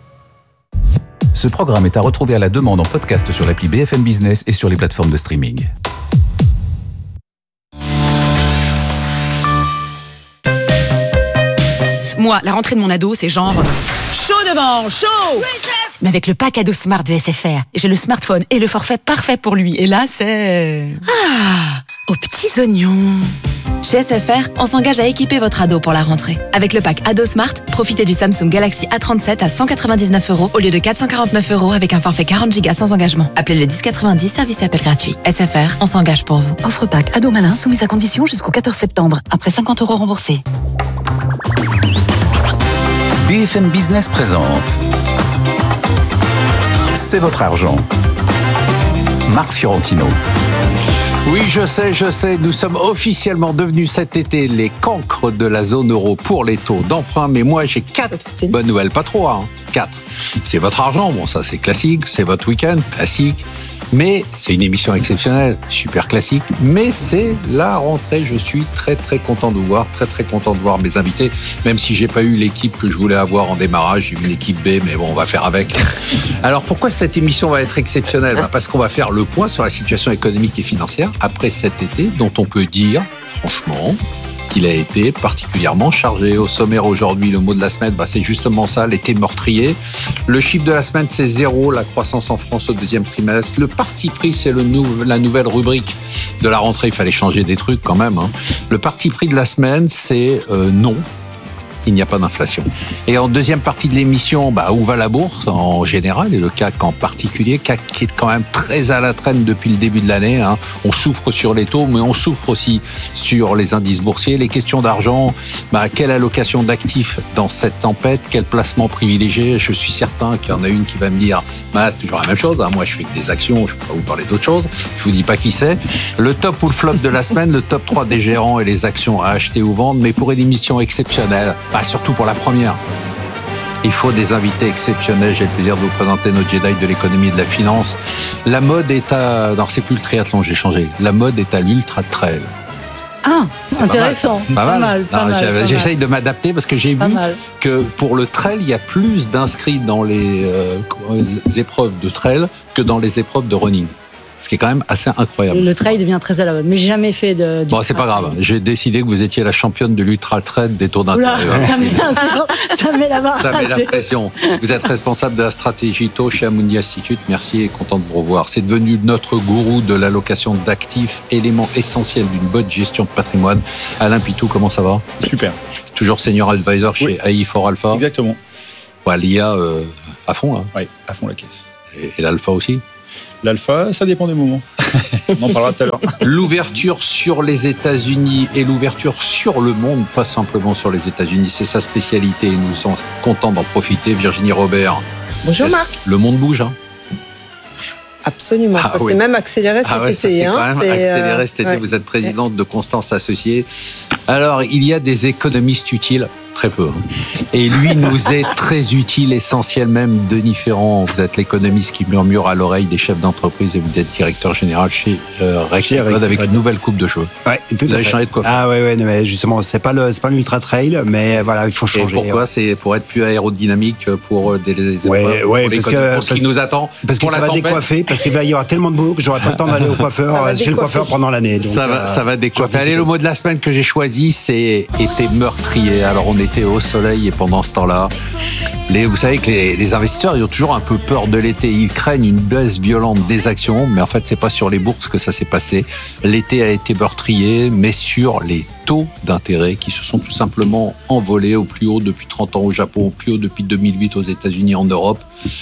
Ce programme est à retrouver à la demande en podcast sur l'appli B F M Business et sur les plateformes de streaming. Moi, la rentrée de mon ado, c'est genre chaud devant, chaud. Mais avec le pack ado Smart de S F R, j'ai le smartphone et le forfait parfait pour lui. Et là, c'est... Ah, aux petits oignons. Chez S F R, on s'engage à équiper votre ado pour la rentrée. Avec le pack ado Smart, profitez du Samsung Galaxy A trente-sept à cent quatre-vingt-dix-neuf euros au lieu de quatre cent quarante-neuf euros avec un forfait quarante gigas sans engagement. Appelez le dix quatre-vingt-dix, service et appel gratuit. S F R, on s'engage pour vous. Offre pack ado malin soumise à condition jusqu'au quatorze septembre, après cinquante euros remboursés. B F M Business présente C'est votre argent. Marc Fiorentino. Oui, je sais, je sais, nous sommes officiellement devenus cet été les cancres de la zone euro pour les taux d'emprunt, mais moi j'ai quatre bonnes nouvelles, pas trois, hein, quatre. C'est votre argent, bon ça c'est classique, c'est votre week-end, classique. Mais c'est une émission exceptionnelle, super classique, mais c'est la rentrée. Je suis très très content de vous voir, très très content de voir mes invités, même si j'ai pas eu l'équipe que je voulais avoir en démarrage, j'ai eu l'équipe B, mais bon, on va faire avec. Alors pourquoi cette émission va être exceptionnelle ? Bah parce qu'on va faire le point sur la situation économique et financière après cet été, dont on peut dire, franchement, qu'il a été particulièrement chargé. Au sommaire aujourd'hui, le mot de la semaine, bah c'est justement ça, l'été meurtrier. Le chiffre de la semaine, c'est zéro, la croissance en France au deuxième trimestre. Le parti pris, c'est le nou- la nouvelle rubrique de la rentrée. Il fallait changer des trucs quand même. Hein. Le parti pris de la semaine, c'est euh, non. Il n'y a pas d'inflation. Et en deuxième partie de l'émission, bah, où va la bourse en général et le C A C en particulier, C A C qui est quand même très à la traîne depuis le début de l'année. Hein. On souffre sur les taux, mais on souffre aussi sur les indices boursiers. Les questions d'argent, bah, quelle allocation d'actifs dans cette tempête, quel placement privilégié ? Je suis certain qu'il y en a une qui va me dire, bah, c'est toujours la même chose. Hein. Moi, je fais que des actions, je ne peux pas vous parler d'autre chose. Je vous dis pas qui c'est. Le top ou le flop de la semaine, le top trois des gérants et les actions à acheter ou vendre, mais pour une émission exceptionnelle. Bah, surtout pour la première. Il faut des invités exceptionnels. J'ai le plaisir de vous présenter nos Jedi de l'économie et de la finance. La mode est à... Non, c'est plus le triathlon, j'ai changé. La mode est à l'ultra trail. Ah, c'est intéressant. Pas mal. Pas mal. Pas Non, mal, pas j'essaye mal. de m'adapter parce que j'ai Pas vu mal. que pour le trail, il y a plus d'inscrits dans les euh, épreuves de trail que dans les épreuves de running. Ce qui est quand même assez incroyable. Le trail devient très à la mode, mais j'ai jamais fait de. Bon, c'est pas grave. J'ai décidé que vous étiez la championne de l'ultra trail des taux d'intérêt. Ça met, ça met la barre. Ça met la pression. Vous êtes responsable de la stratégie taux chez Amundi Institute. Merci et content de vous revoir. C'est devenu notre gourou de l'allocation d'actifs, élément essentiel d'une bonne gestion de patrimoine. Alain Pitou, comment ça va? Super. Toujours senior advisor chez oui. A I for Alpha. Exactement. Ouais, l'I A euh, à fond là. Oui, à fond la caisse. Et, et l'alpha aussi. L'alpha, ça dépend des moments. On en parlera tout à l'heure. L'ouverture sur les États-Unis et l'ouverture sur le monde, pas simplement sur les États-Unis, c'est sa spécialité et nous sommes contents d'en profiter. Virginie Robert. Bonjour Marc. Le monde bouge, hein? Absolument, ah, ça oui. s'est même accéléré cet ah ouais, été. Ça s'est hein, quand même c'est, accéléré cet été. ouais. Vous êtes présidente de Constance Associés. Alors, il y a des économistes utiles, très peu. Hein. Et lui nous est très utile, essentiel même. Denis Ferrand, vous êtes l'économiste qui murmure à l'oreille des chefs d'entreprise et vous êtes directeur général chez euh, Rexel avec une nouvelle coupe de cheveux. Ouais, tout vous à avez fait. changé de coiffure. Ah ouais, ouais, non, mais justement, c'est pas le, c'est pas l'ultra trail, mais voilà, il faut changer. Et pourquoi? Ouais. C'est pour être plus aérodynamique pour des, des ouais, ouais, pour, parce que, pour ce qui nous attend. Parce que ça va tempête. décoiffer, parce qu'il va y avoir tellement de boulot que j'aurai pas le temps d'aller au coiffeur, chez le coiffeur pendant l'année. Donc, ça va, euh, ça va décoiffer. Allez, le mot de la semaine que j'ai choisi, c'est été meurtrier. Alors on était au soleil et pendant ce temps-là, les, vous savez que les, les investisseurs, ils ont toujours un peu peur de l'été. Ils craignent une baisse violente des actions, mais en fait, c'est pas sur les bourses que ça s'est passé. L'été a été meurtrier, mais sur les taux d'intérêt qui se sont tout simplement envolés au plus haut depuis trente ans au Japon, au plus haut depuis deux mille huit aux États-Unis, en Europe.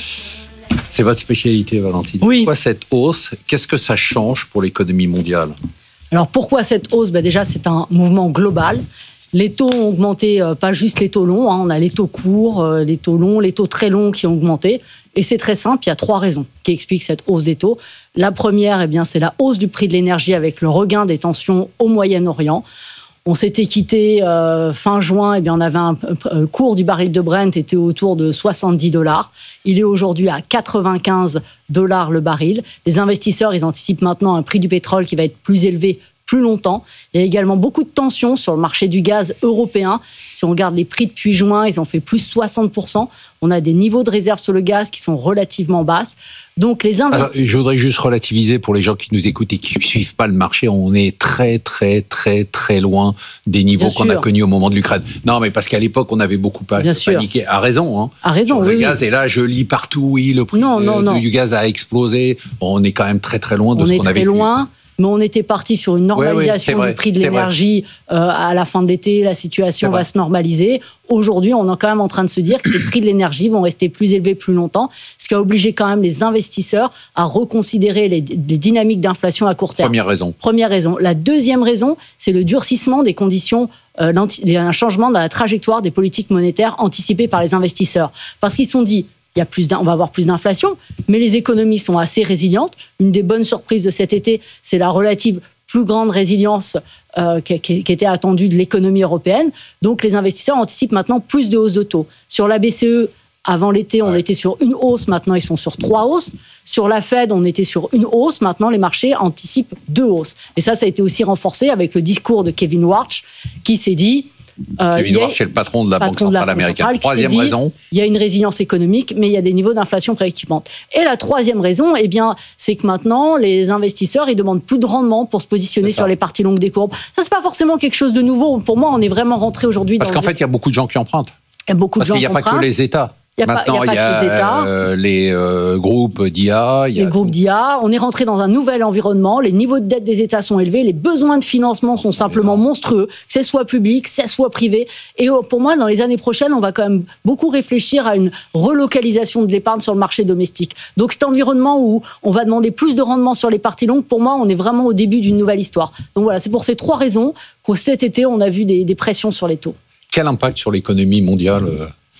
C'est votre spécialité, Valentine. Oui. Pourquoi cette hausse? Qu'est-ce que ça change pour l'économie mondiale? Alors pourquoi cette hausse? Ben déjà, c'est un mouvement global. Les taux ont augmenté, euh, pas juste les taux longs, hein, on a les taux courts, euh, les taux longs, les taux très longs qui ont augmenté. Et c'est très simple, il y a trois raisons qui expliquent cette hausse des taux. La première, eh bien, c'est la hausse du prix de l'énergie avec le regain des tensions au Moyen-Orient. On s'était quitté euh, fin juin, eh bien, on avait un euh, cours du baril de Brent était autour de soixante-dix dollars. Il est aujourd'hui à quatre-vingt-quinze dollars le baril. Les investisseurs, ils anticipent maintenant un prix du pétrole qui va être plus élevé plus longtemps. Il y a également beaucoup de tensions sur le marché du gaz européen. Si on regarde les prix depuis juin, ils ont fait plus soixante pour cent. On a des niveaux de réserve sur le gaz qui sont relativement basses. Donc les investisseurs... Je voudrais juste relativiser pour les gens qui nous écoutent et qui ne suivent pas le marché. On est très, très, très, très loin des niveaux qu'on a connus au moment de l'Ukraine. Non, mais parce qu'à l'époque, on avait beaucoup pas paniqué. À raison, hein. À raison, sur oui. Le gaz, oui. et là, je lis partout, oui, le prix non, non, de, non. du gaz a explosé. On est quand même très, très loin de on ce qu'on avait vécu. On est très loin. Mais on était parti sur une normalisation oui, oui, du prix de l'énergie euh, à la fin de l'été. La situation va se normaliser. Aujourd'hui, on est quand même en train de se dire que ces prix de l'énergie vont rester plus élevés plus longtemps, ce qui a obligé quand même les investisseurs à reconsidérer les, les dynamiques d'inflation à court terme. Première raison. Première raison. La deuxième raison, c'est le durcissement des conditions, euh, un changement dans la trajectoire des politiques monétaires anticipées par les investisseurs. Parce qu'ils se sont dit, il y a plus on va avoir plus d'inflation, mais les économies sont assez résilientes. Une des bonnes surprises de cet été, c'est la relative plus grande résilience euh, qui, qui, qui était attendue de l'économie européenne. Donc les investisseurs anticipent maintenant plus de hausses de taux. Sur la B C E, avant l'été, on ouais. était sur une hausse, maintenant ils sont sur trois hausses. Sur la Fed, on était sur une hausse, maintenant les marchés anticipent deux hausses. Et ça, ça a été aussi renforcé avec le discours de Kevin Warsh, qui s'est dit... Euh, Kevin Warsh, c'est le patron de la Banque centrale américaine. Troisième dit, raison. Il y a une résilience économique, mais il y a des niveaux d'inflation préoccupantes. Et la troisième raison, eh bien, c'est que maintenant, les investisseurs, ils demandent plus de rendement pour se positionner sur les parties longues des courbes. Ça, c'est pas forcément quelque chose de nouveau. Pour moi, on est vraiment rentré aujourd'hui dans... Parce qu'en fait, il y a beaucoup de gens qui empruntent. Il y a beaucoup Parce de gens qu'il n'y a pas que les États. Il y a Maintenant, pas, il y a, pas il y a les, États. Euh, les euh, groupes d'I A. Il y a... Les groupes d'I A. On est rentré dans un nouvel environnement. Les niveaux de dette des États sont élevés. Les besoins de financement sont simplement monstrueux, que ce soit public, que ce soit privé. Et pour moi, dans les années prochaines, on va quand même beaucoup réfléchir à une relocalisation de l'épargne sur le marché domestique. Donc cet environnement où on va demander plus de rendement sur les parties longues, pour moi, on est vraiment au début d'une nouvelle histoire. Donc voilà, c'est pour ces trois raisons qu'au cet été, on a vu des, des pressions sur les taux. Quel impact sur l'économie mondiale ?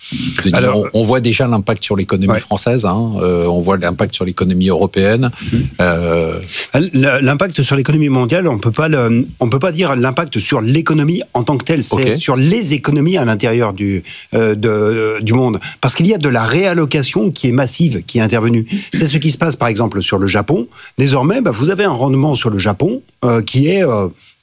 Alors, on, on voit déjà l'impact sur l'économie ouais. française, hein, euh, on voit l'impact sur l'économie européenne. Mmh. Euh... L'impact sur l'économie mondiale, on peut pas le, on peut pas dire l'impact sur l'économie en tant que telle, c'est okay. sur les économies à l'intérieur du euh, de, du monde, parce qu'il y a de la réallocation qui est massive, qui est intervenue. C'est ce qui se passe par exemple sur le Japon. Désormais, bah, vous avez un rendement sur le Japon euh, qui est euh,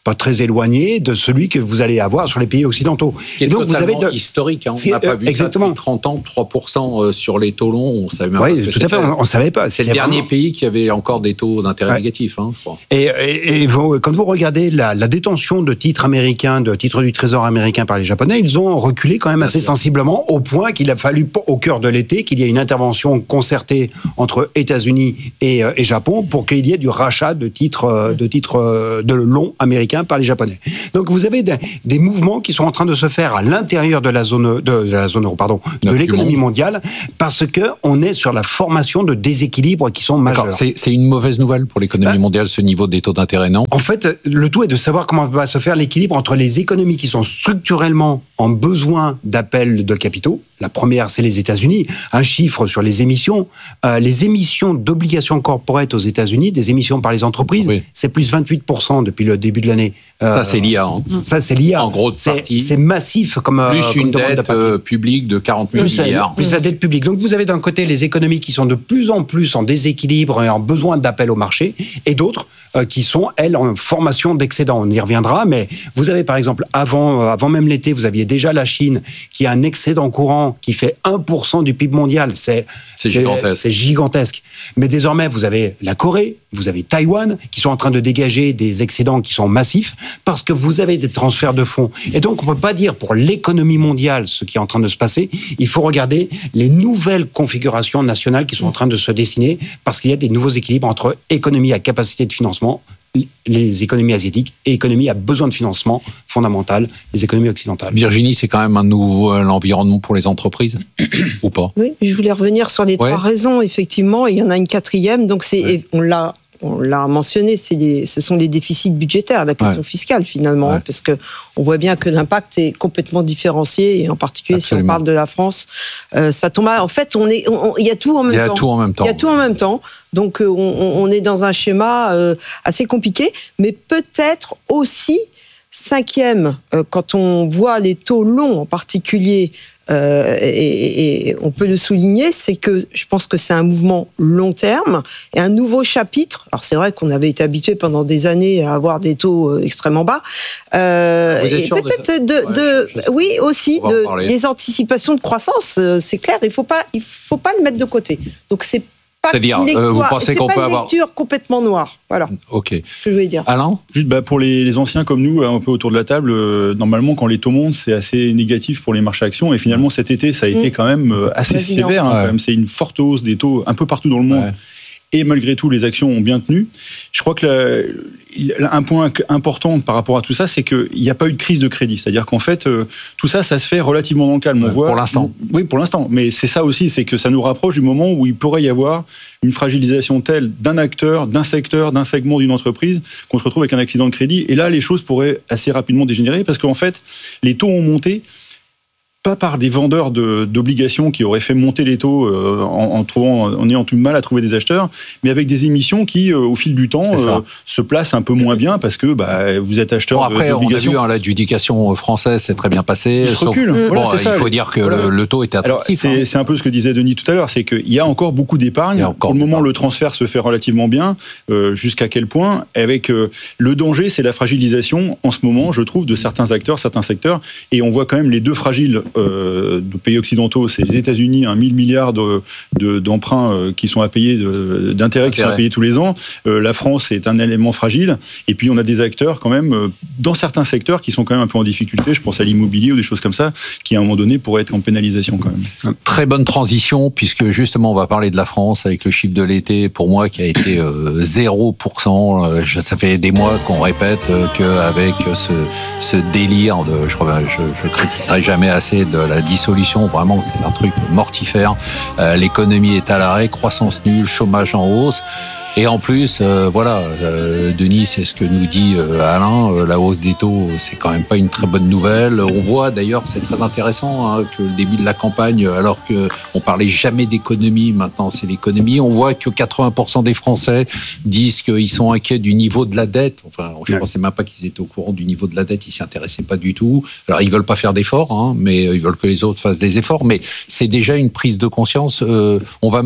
pas très éloigné de celui que vous allez avoir sur les pays occidentaux. Qui est et donc vous avez de... historique. Hein. On n'a pas euh, vu exactement. Ça depuis trente ans, trois pour cent sur les taux longs. On savait même oui, pas ce que tout à fait. On, on savait pas. C'est le dernier vraiment... pays qui avait encore des taux d'intérêt ouais. négatifs. Hein, je crois. Et, et, et vous, quand vous regardez la, la détention de titres américains, de titres du Trésor américain par les Japonais, ils ont reculé quand même assez Bien sensiblement, sûr. Au point qu'il a fallu, au cœur de l'été, qu'il y ait une intervention concertée entre États-Unis et, et Japon pour qu'il y ait du rachat de titres, de titres de longs américains par les Japonais. Donc vous avez des, des mouvements qui sont en train de se faire à l'intérieur de la zone de, de la zone euro, pardon, de Notre l'économie mondiale, parce que on est sur la formation de déséquilibres qui sont majeurs. C'est, c'est une mauvaise nouvelle pour l'économie ben, mondiale, ce niveau des taux d'intérêt, non ? En fait, le tout est de savoir comment va se faire l'équilibre entre les économies qui sont structurellement en besoin d'appel de capitaux. La première, c'est les États-Unis. Un chiffre sur les émissions. Euh, les émissions d'obligations corporate aux États-Unis, des émissions par les entreprises, oui. c'est plus vingt-huit pour cent depuis le début de l'année. Euh, ça, c'est l'I A. Hein. Ça, c'est l'I A. En gros, de c'est, partie. C'est massif comme Plus euh, une comme dette euh, publique de quarante mille plus milliards. La, plus la dette publique. Donc, vous avez d'un côté les économies qui sont de plus en plus en déséquilibre et en besoin d'appel au marché, et d'autres euh, qui sont, elles, en formation d'excédent. On y reviendra, mais vous avez, par exemple, avant, euh, avant même l'été, vous aviez déjà la Chine qui a un excédent courant qui fait un pour cent du P I B mondial. C'est, c'est, c'est, gigantesque. c'est gigantesque. Mais désormais, vous avez la Corée, vous avez Taïwan qui sont en train de dégager des excédents qui sont massifs parce que vous avez des transferts de fonds. Et donc, on ne peut pas dire pour l'économie mondiale ce qui est en train de se passer. Il faut regarder les nouvelles configurations nationales qui sont en train de se dessiner parce qu'il y a des nouveaux équilibres entre économie à capacité de financement, les économies asiatiques, et économie à besoin de financement fondamental, les économies occidentales. Virginie, c'est quand même un nouvel environnement pour les entreprises, ou pas ? Oui, je voulais revenir sur les ouais. trois raisons, effectivement, et il y en a une quatrième, donc c'est, ouais. on l'a On l'a mentionné, c'est les, ce sont les déficits budgétaires, la question ouais. fiscale finalement, ouais. parce que on voit bien que l'impact est complètement différencié, et en particulier Absolument. Si on parle de la France, euh, ça tombe. À, en fait, on est, on, il y a tout en même temps. Il y a tout en même temps. Il y a tout en même temps. Donc, euh, on, on est dans un schéma euh, assez compliqué, mais peut-être aussi cinquième, euh, quand on voit les taux longs en particulier. Euh, et, et on peut le souligner, c'est que je pense que c'est un mouvement long terme et un nouveau chapitre. Alors c'est vrai qu'on avait été habitué pendant des années à avoir des taux extrêmement bas. Euh, Vous êtes et sûr peut-être de, de, ouais, de oui aussi de, des anticipations de croissance. C'est clair, il faut pas, il faut pas le mettre de côté. Donc c'est pas C'est-à-dire, une lecture, euh, vous pensez c'est qu'on pas peut une avoir lecture complètement noire. Voilà. Ok. Ce que je voulais dire. Alain ? Juste bah, pour les, les anciens comme nous, un peu autour de la table, euh, normalement quand les taux montent, c'est assez négatif pour les marchés actions. Et finalement cet été, ça a été mmh. quand même euh, assez Vas-y, sévère. Hein, ouais. quand même. C'est une forte hausse des taux un peu partout dans le monde. Ouais. Et malgré tout, les actions ont bien tenu. Je crois que la, un point important par rapport à tout ça, c'est qu'il n'y a pas eu de crise de crédit. C'est-à-dire qu'en fait, euh, tout ça, ça se fait relativement dans le calme. On ouais, voit, pour l'instant. Oui, pour l'instant. Mais c'est ça aussi, c'est que ça nous rapproche du moment où il pourrait y avoir une fragilisation telle d'un acteur, d'un secteur, d'un segment d'une entreprise, qu'on se retrouve avec un accident de crédit. Et là, les choses pourraient assez rapidement dégénérer parce qu'en fait, les taux ont monté. Pas par des vendeurs de, d'obligations qui auraient fait monter les taux euh, en, en, trouvant, en ayant tout le mal à trouver des acheteurs, mais avec des émissions qui, euh, au fil du temps, euh, se placent un peu moins bien parce que bah, vous êtes acheteur bon, après, d'obligations. On a vu, hein, l'adjudication française s'est très bien passée. Il se recule. Sauf, voilà, bon, c'est il ça. faut dire que voilà. le, le taux était attractif. Alors, c'est, hein. c'est un peu ce que disait Denis tout à l'heure, c'est qu'il y a encore beaucoup d'épargne. Encore Pour le moment, le transfert se fait relativement bien. Euh, jusqu'à quel point ? Avec euh, le danger, c'est la fragilisation, en ce moment, je trouve, de certains acteurs, certains secteurs. Et on voit quand même les deux fragiles euh, de pays occidentaux, c'est les États-Unis, un mille milliards de, de, d'emprunts euh, qui sont à payer, de, d'intérêts qui sont à payer tous les ans. Euh, la France est un élément fragile. Et puis on a des acteurs quand même, euh, dans certains secteurs, qui sont quand même un peu en difficulté. Je pense à l'immobilier ou des choses comme ça, qui à un moment donné pourraient être en pénalisation quand même. Très bonne transition, puisque justement on va parler de la France avec le chiffre de l'été, pour moi, qui a été euh, zéro pour cent. Euh, ça fait des mois qu'on répète euh, qu'avec ce, ce délire de, je ne critiquerai jamais assez de la dissolution. Vraiment, c'est un truc mortifère. Euh, l'économie est à l'arrêt, croissance nulle, chômage en hausse. Et en plus, euh, voilà, euh, Denis, c'est ce que nous dit euh, Alain, euh, la hausse des taux, c'est quand même pas une très bonne nouvelle. On voit d'ailleurs, c'est très intéressant, hein, que le début de la campagne, alors qu'on parlait jamais d'économie, maintenant c'est l'économie, on voit que quatre-vingts pour cent des Français disent qu'ils sont inquiets du niveau de la dette. Enfin, je ne pensais même pas qu'ils étaient au courant du niveau de la dette, ils s'y intéressaient pas du tout. Alors, ils veulent pas faire d'efforts, hein, mais ils veulent que les autres fassent des efforts, mais c'est déjà une prise de conscience. Euh, on va mal, nous ?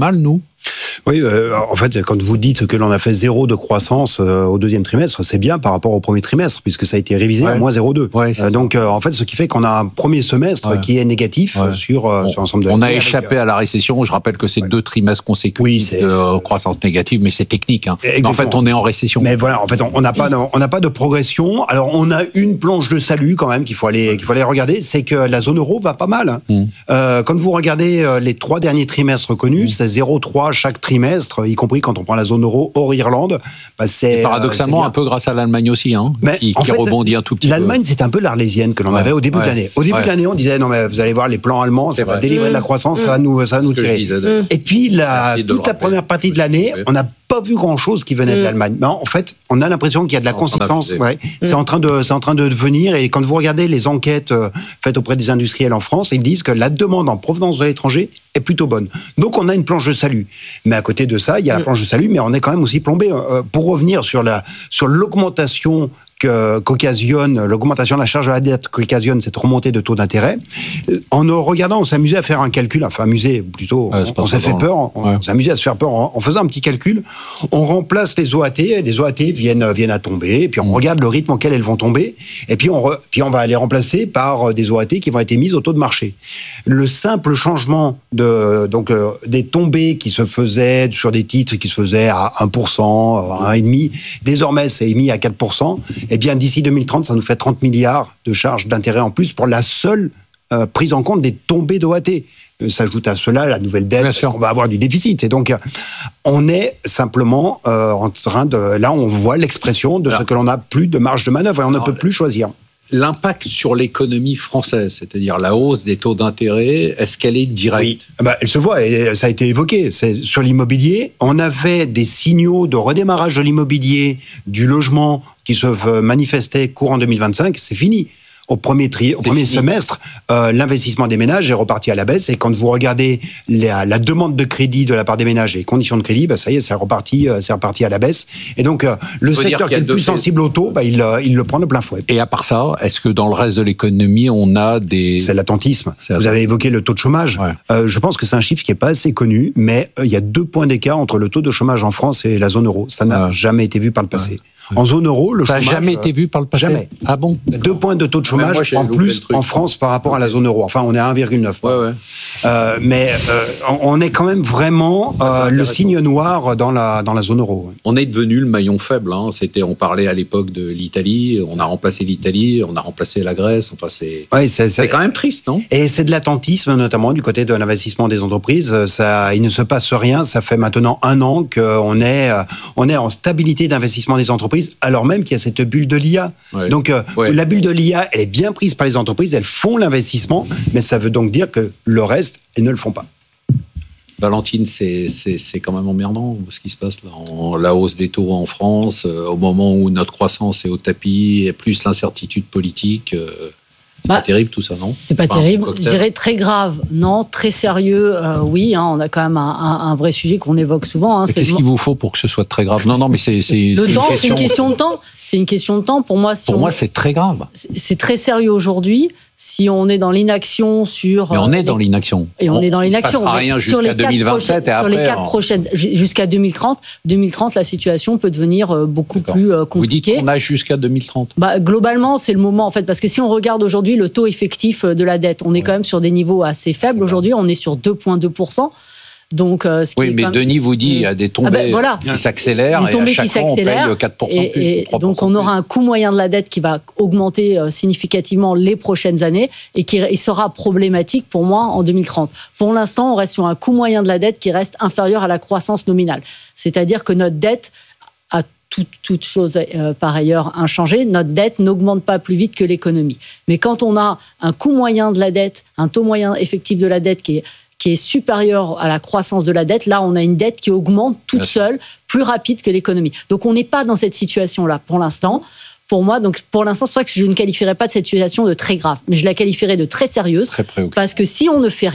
Oui, euh, en fait, quand vous dites que l'on a fait zéro de croissance euh, au deuxième trimestre, c'est bien par rapport au premier trimestre, puisque ça a été révisé ouais. à moins zéro virgule deux. Ouais, euh, donc, euh, en fait, ce qui fait qu'on a un premier semestre ouais. qui est négatif ouais. sur, euh, on, sur l'ensemble de l'année. On a échappé avec, à la récession. Je rappelle que c'est ouais. deux trimestres consécutifs oui, de euh, croissance négative, mais c'est technique. Hein. En fait, on est en récession. Mais voilà, en fait, on n'a pas, on n'a pas de progression. Alors, on a une planche de salut quand même qu'il faut aller, qu'il faut aller regarder, c'est que la zone euro va pas mal. Hein. Mm. Euh, quand vous regardez les trois derniers trimestres connus, mm. c'est zéro virgule trois chaque trimestre, y compris quand on prend la zone euro hors Irlande. Bah c'est, Et paradoxalement, euh, c'est un peu grâce à l'Allemagne aussi, hein, mais qui, qui fait, rebondit un tout petit l'Allemagne, peu. L'Allemagne, c'est un peu l'Arlésienne que l'on ouais, avait au début ouais, de l'année. Au début ouais. de l'année, on disait, non mais vous allez voir, les plans allemands, ça c'est va vrai. délivrer mmh. de la croissance, mmh. ça va nous, ça va nous tirer. Mmh. Et puis, la, toute la première partie de l'année, on a pas vu grand-chose qui venait mmh. de l'Allemagne. Non, en fait, on a l'impression qu'il y a de la consistance. Ouais. Mmh. C'est en train de, c'est en train de devenir. Et quand vous regardez les enquêtes euh, faites auprès des industriels en France, ils disent que la demande en provenance de l'étranger est plutôt bonne. Donc, on a une planche de salut. Mais à côté de ça, il y a mmh. la planche de salut, mais on est quand même aussi plombé. Euh, pour revenir sur la, sur l'augmentation que, qu'occasionne, l'augmentation de la charge de la dette qu'occasionne cette remontée de taux d'intérêt. En regardant, on s'amusait à faire un calcul, enfin amusé plutôt, ouais, on, on s'est fait peur, on, ouais. on s'amusait à se faire peur en, en faisant un petit calcul. On remplace les O A T, les O A T viennent, viennent à tomber, et puis on mmh. regarde le rythme auquel elles vont tomber, et puis on, re, puis on va les remplacer par des O A T qui vont être émises au taux de marché. Le simple changement de, donc, euh, des tombées qui se faisaient sur des titres qui se faisaient à un pour cent, à un virgule cinq pour cent, désormais c'est émis à quatre pour cent, eh bien, d'ici deux mille trente, ça nous fait trente milliards de charges d'intérêt en plus pour la seule euh, prise en compte des tombées d'O A T. Euh, s'ajoute à cela la nouvelle dette, parce qu'on va avoir du déficit. Et donc, on est simplement euh, en train de... Là, on voit l'expression de Alors, ce que l'on n'a plus de marge de manœuvre et on Alors, ne peut plus choisir. L'impact sur l'économie française, c'est-à-dire la hausse des taux d'intérêt, est-ce qu'elle est directe ? Oui, bah, elle se voit, et ça a été évoqué. C'est sur l'immobilier, on avait des signaux de redémarrage de l'immobilier, du logement qui se manifestaient courant deux mille vingt-cinq, c'est fini. Au premier, tri, au premier semestre, euh, l'investissement des ménages est reparti à la baisse. Et quand vous regardez la, la demande de crédit de la part des ménages et les conditions de crédit, bah, ça y est, c'est reparti, euh, c'est reparti à la baisse. Et donc, euh, le secteur qui est le plus sensible au taux, bah, il, euh, il le prend de plein fouet. Et à part ça, est-ce que dans le reste de l'économie, on a des... C'est l'attentisme. C'est vous avez évoqué le taux de chômage. Ouais. Euh, je pense que c'est un chiffre qui n'est pas assez connu, mais euh, il y a deux points d'écart entre le taux de chômage en France et la zone euro. Ça n'a ouais. jamais été vu par le passé. Ouais. En zone euro, le ça chômage... Ça n'a jamais été vu par le passé. Jamais. Ah bon ? Deux points de taux de chômage moi, en plus en France par rapport à la zone euro. Enfin, on est à un virgule neuf. Ouais, ouais. Euh, mais euh, on est quand même vraiment euh, le signe noir dans la, dans la zone euro. On est devenu le maillon faible. Hein. C'était, on parlait à l'époque de l'Italie, on a remplacé l'Italie, on a remplacé la Grèce. Enfin, c'est, ouais, c'est, c'est... c'est quand même triste, non ? Et c'est de l'attentisme, notamment du côté de l'investissement des entreprises. Ça, il ne se passe rien. Ça fait maintenant un an qu'on est, on est en stabilité d'investissement des entreprises, alors même qu'il y a cette bulle de l'I A. Ouais. Donc, euh, ouais. la bulle de l'I A, elle est bien prise par les entreprises, elles font l'investissement, mais ça veut donc dire que le reste, elles ne le font pas. Valentine, c'est, c'est, c'est quand même emmerdant ce qui se passe là. En, la hausse des taux en France, euh, au moment où notre croissance est au tapis, et plus l'incertitude politique. Euh, c'est bah, pas terrible tout ça, non ? C'est pas enfin, terrible. Je dirais très grave, non. Très sérieux, euh, oui. Hein, on a quand même un, un, un vrai sujet qu'on évoque souvent. Hein, c'est qu'est-ce le... qu'il vous faut pour que ce soit très grave ? Non, non, mais c'est, c'est, le c'est, temps, une question... c'est une question de temps. C'est une question de temps. Pour moi, si pour on... moi, c'est très grave. C'est, c'est très sérieux aujourd'hui. Si on est dans l'inaction sur... Mais on est les... dans l'inaction. Et on, on est dans l'inaction. Il ne se passera rien jusqu'à deux mille vingt-sept prochaines, et après... Sur les quatre on... prochaines... Jusqu'à deux mille trente. deux mille trente, la situation peut devenir beaucoup D'accord. plus compliquée. Vous dites qu'on a jusqu'à deux mille trente. Bah, globalement, c'est le moment, en fait, parce que si on regarde aujourd'hui le taux effectif de la dette, on est ouais. quand même sur des niveaux assez faibles. Aujourd'hui, on est sur deux virgule deux pour cent. Donc, euh, ce qui oui, mais même... Denis vous dit qu'il y a des tombées ah ben, voilà. qui s'accélèrent et à chaque fois on paye quatre pour cent et, plus. Et trois pour cent donc on aura un coût moyen de la dette qui va augmenter euh, significativement les prochaines années et qui et sera problématique pour moi en deux mille trente. Pour l'instant, on reste sur un coût moyen de la dette qui reste inférieur à la croissance nominale. C'est-à-dire que notre dette a Toute, toute chose euh, par ailleurs inchangée, notre dette n'augmente pas plus vite que l'économie. Mais quand on a un coût moyen de la dette, un taux moyen effectif de la dette qui est, qui est supérieur à la croissance de la dette, là on a une dette qui augmente toute seule, plus rapide que l'économie. Donc on n'est pas dans cette situation-là pour l'instant. Pour moi, donc pour l'instant, c'est pour ça que je ne qualifierais pas de cette situation de très grave, mais je la qualifierais de très sérieuse, très parce que si on ne fait rien,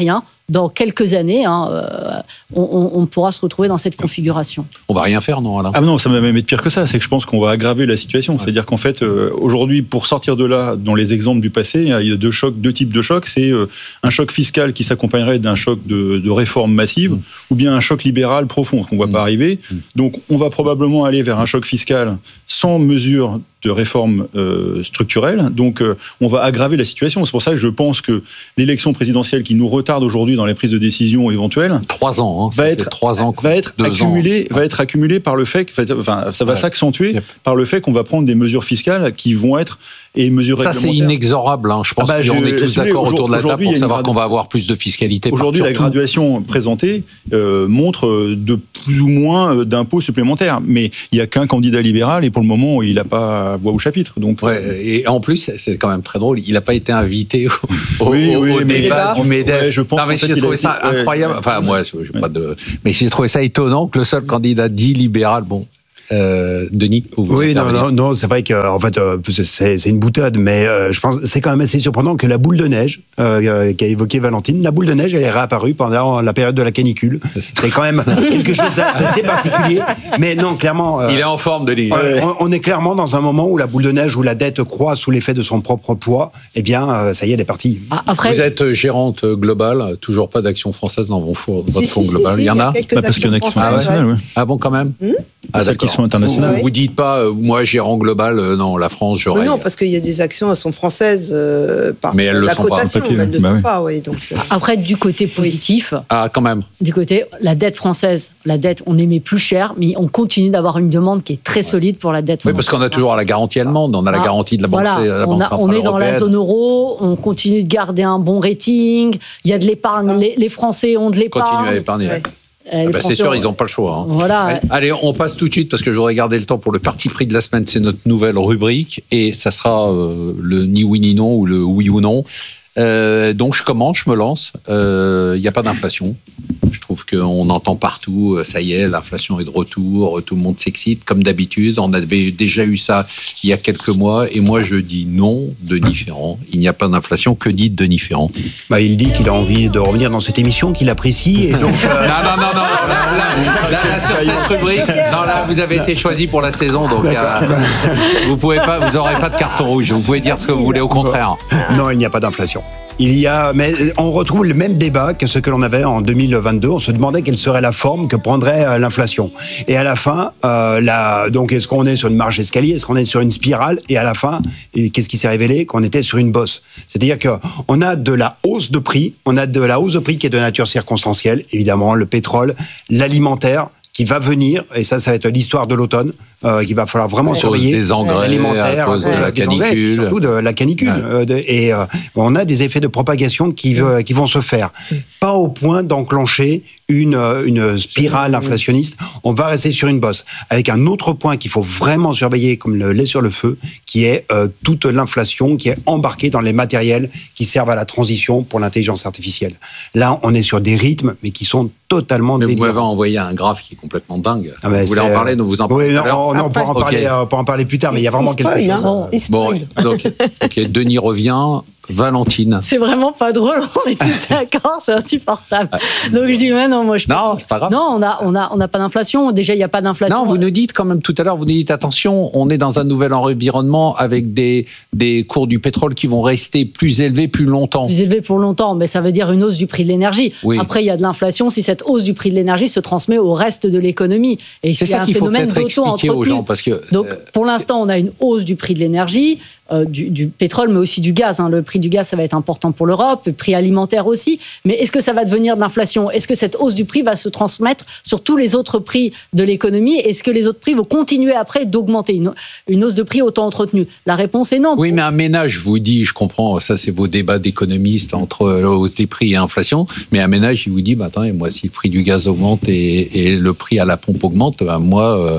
dans quelques années, hein, euh, on, on pourra se retrouver dans cette configuration. On va rien faire, non, Alain ? Ah non, ça va même être pire que ça. C'est que je pense qu'on va aggraver la situation. Ouais. C'est-à-dire qu'en fait, euh, aujourd'hui, pour sortir de là, dans les exemples du passé, il y a deux chocs, deux types de chocs. C'est euh, un choc fiscal qui s'accompagnerait d'un choc de, de réforme massive, mmh. ou bien un choc libéral profond qu'on ne voit mmh. pas arriver. Mmh. Donc, on va probablement aller vers un choc fiscal sans mesure de réforme euh, structurelle. Donc, euh, on va aggraver la situation. C'est pour ça que je pense que l'élection présidentielle qui nous retarde aujourd'hui dans les prises de décision éventuelles, trois ans, hein, va être trois ans, va être accumulée, va être accumulée par le fait que, enfin, ça va ouais. s'accentuer yep. par le fait qu'on va prendre des mesures fiscales qui vont être et mesures ça réglementaires. C'est inexorable. Hein. Je pense ah bah, qu'on est tous d'accord autour de la table pour savoir gradu... qu'on va avoir plus de fiscalité. Aujourd'hui, la graduation présentée euh, montre de plus ou moins d'impôts supplémentaires, mais il n'y a qu'un candidat libéral et pour le moment, il n'a pas voix au chapitre. Donc, ouais, euh... et en plus, c'est quand même très drôle, il n'a pas été invité au, oui, au, oui, au débat du MEDEF. Ouais, je pense non, mais j'ai trouvé ça été... incroyable. Enfin, moi, je, je, pas de... mais j'ai trouvé ça étonnant que le seul candidat dit libéral, bon. Euh, Denis, vous oui, non, non, non, c'est vrai que en fait, euh, c'est, c'est une boutade, mais euh, je pense c'est quand même assez surprenant que la boule de neige euh, qu'a évoqué Valentine, la boule de neige, elle est réapparue pendant la période de la canicule. C'est quand même quelque chose d'assez particulier. Mais non, clairement, euh, il est en forme, Denis. Euh, on, on est clairement dans un moment où la boule de neige, où la dette croît sous l'effet de son propre poids. Eh bien, euh, ça y est, elle est partie. Ah, après... Vous êtes gérante globale, toujours pas d'Action française dans vos fonds, votre si, fonds si, global. Si, il y en a, a parce qu'il y en a qui sont internationales. Ouais. Ah bon, quand même. Mmh. Ah, celles qui sont internationales. Vous, vous dites pas, euh, moi, gérant global, euh, non, la France, j'aurais. Mais non, parce qu'il y a des actions, elles sont françaises euh, par mais elles la le sont cotation, pas, mais elles ne le bah sont oui. pas, oui. Donc, euh... Après, du côté positif. Ah, quand même. Du côté, la dette française, la dette, on émet plus cher, mais on continue d'avoir une demande qui est très solide pour la dette française. Oui, parce qu'on a toujours la garantie allemande, on a ah, la garantie de la Banque, voilà, la banque on, a, on est dans la zone euro, on continue de garder un bon rating, il y a de l'épargne, les, les Français ont de l'épargne. Continue à épargner. Ouais. Ah bah c'est sûr, ont... ils n'ont pas le choix. Hein. Voilà, ouais. Allez, on passe tout de suite, parce que je voudrais garder le temps pour le parti pris de la semaine. C'est notre nouvelle rubrique, et ça sera euh, le ni oui ni non, ou le oui ou non. Euh, donc je commence, je me lance. Il euh, n'y a pas d'inflation. Je trouve qu'on entend partout, ça y est, l'inflation est de retour, tout le monde s'excite, comme d'habitude. On avait déjà eu ça il y a quelques mois, et moi je dis non, Denis Ferrand. Il n'y a pas d'inflation. Que dit Denis Ferrand ? Bah, il dit qu'il a envie de revenir dans cette émission, qu'il apprécie. Et donc, euh... non, non, non, non. Là, là, là, là, sur cette rubrique, non, là, vous avez été choisi pour la saison, donc euh, vous pouvez pas, vous n'aurez pas de carton rouge. Vous pouvez dire ce que vous voulez, au contraire. Non, il n'y a pas d'inflation. Il y a, mais on retrouve le même débat que ce que l'on avait en deux mille vingt-deux. On se demandait quelle serait la forme que prendrait euh, l'inflation. Et à la fin, euh, la, donc est-ce qu'on est sur une marche d'escalier, est-ce qu'on est sur une spirale ? Et à la fin, et qu'est-ce qui s'est révélé ? Qu'on était sur une bosse. C'est-à-dire que on a de la hausse de prix, on a de la hausse de prix qui est de nature circonstancielle, évidemment le pétrole, l'alimentaire qui va venir, et ça, ça va être l'histoire de l'automne, euh, qu'il va falloir vraiment surveiller. Des engrais, alimentaires, à cause de la canicule. Engrais, surtout de la canicule. Ouais. Euh, de, et euh, on a des effets de propagation qui, euh, qui vont se faire. Pas au point d'enclencher une, une spirale inflationniste. On va rester sur une bosse. Avec un autre point qu'il faut vraiment surveiller, comme le lait sur le feu, qui est euh, toute l'inflation qui est embarquée dans les matériels qui servent à la transition pour l'intelligence artificielle. Là, on est sur des rythmes, mais qui sont totalement mais délirants. Vous m'avez envoyé un graphe qui est complètement dingue. Ah ben vous voulez en parler, nous vous en parlez. Oui, non, non, on, pourra en parler, okay. on pourra en parler plus tard, mais il y a vraiment quelque chose. Hein. Bon, donc, ok, Denis revient. Valentine. C'est vraiment pas drôle, on est tous d'accord, c'est insupportable. Donc je dis, mais non, moi je Non, pense... c'est pas grave. Non, on n'a on a, on a pas d'inflation. Déjà, il n'y a pas d'inflation. Non, vous nous dites quand même tout à l'heure, vous nous dites, attention, on est dans un nouvel environnement avec des, des cours du pétrole qui vont rester plus élevés plus longtemps. Plus élevés pour longtemps, mais ça veut dire une hausse du prix de l'énergie. Oui. Après, il y a de l'inflation si cette hausse du prix de l'énergie se transmet au reste de l'économie. Et c'est ça qu'il faut peut-être expliquer aux gens. Parce que, Donc, euh... pour l'instant, on a une hausse du prix de l'énergie. Euh, du, du pétrole, mais aussi du gaz. Hein. Le prix du gaz, ça va être important pour l'Europe, le prix alimentaire aussi. Mais est-ce que ça va devenir de l'inflation ? Est-ce que cette hausse du prix va se transmettre sur tous les autres prix de l'économie ? Est-ce que les autres prix vont continuer après d'augmenter ? Une, une hausse de prix autant entretenue ? La réponse est non. Oui, mais un ménage, je vous dis, je comprends, ça c'est vos débats d'économistes entre la hausse des prix et l'inflation, mais un ménage, il vous dit, bah, attends, moi, si le prix du gaz augmente et, et le prix à la pompe augmente, bah, moi... Euh,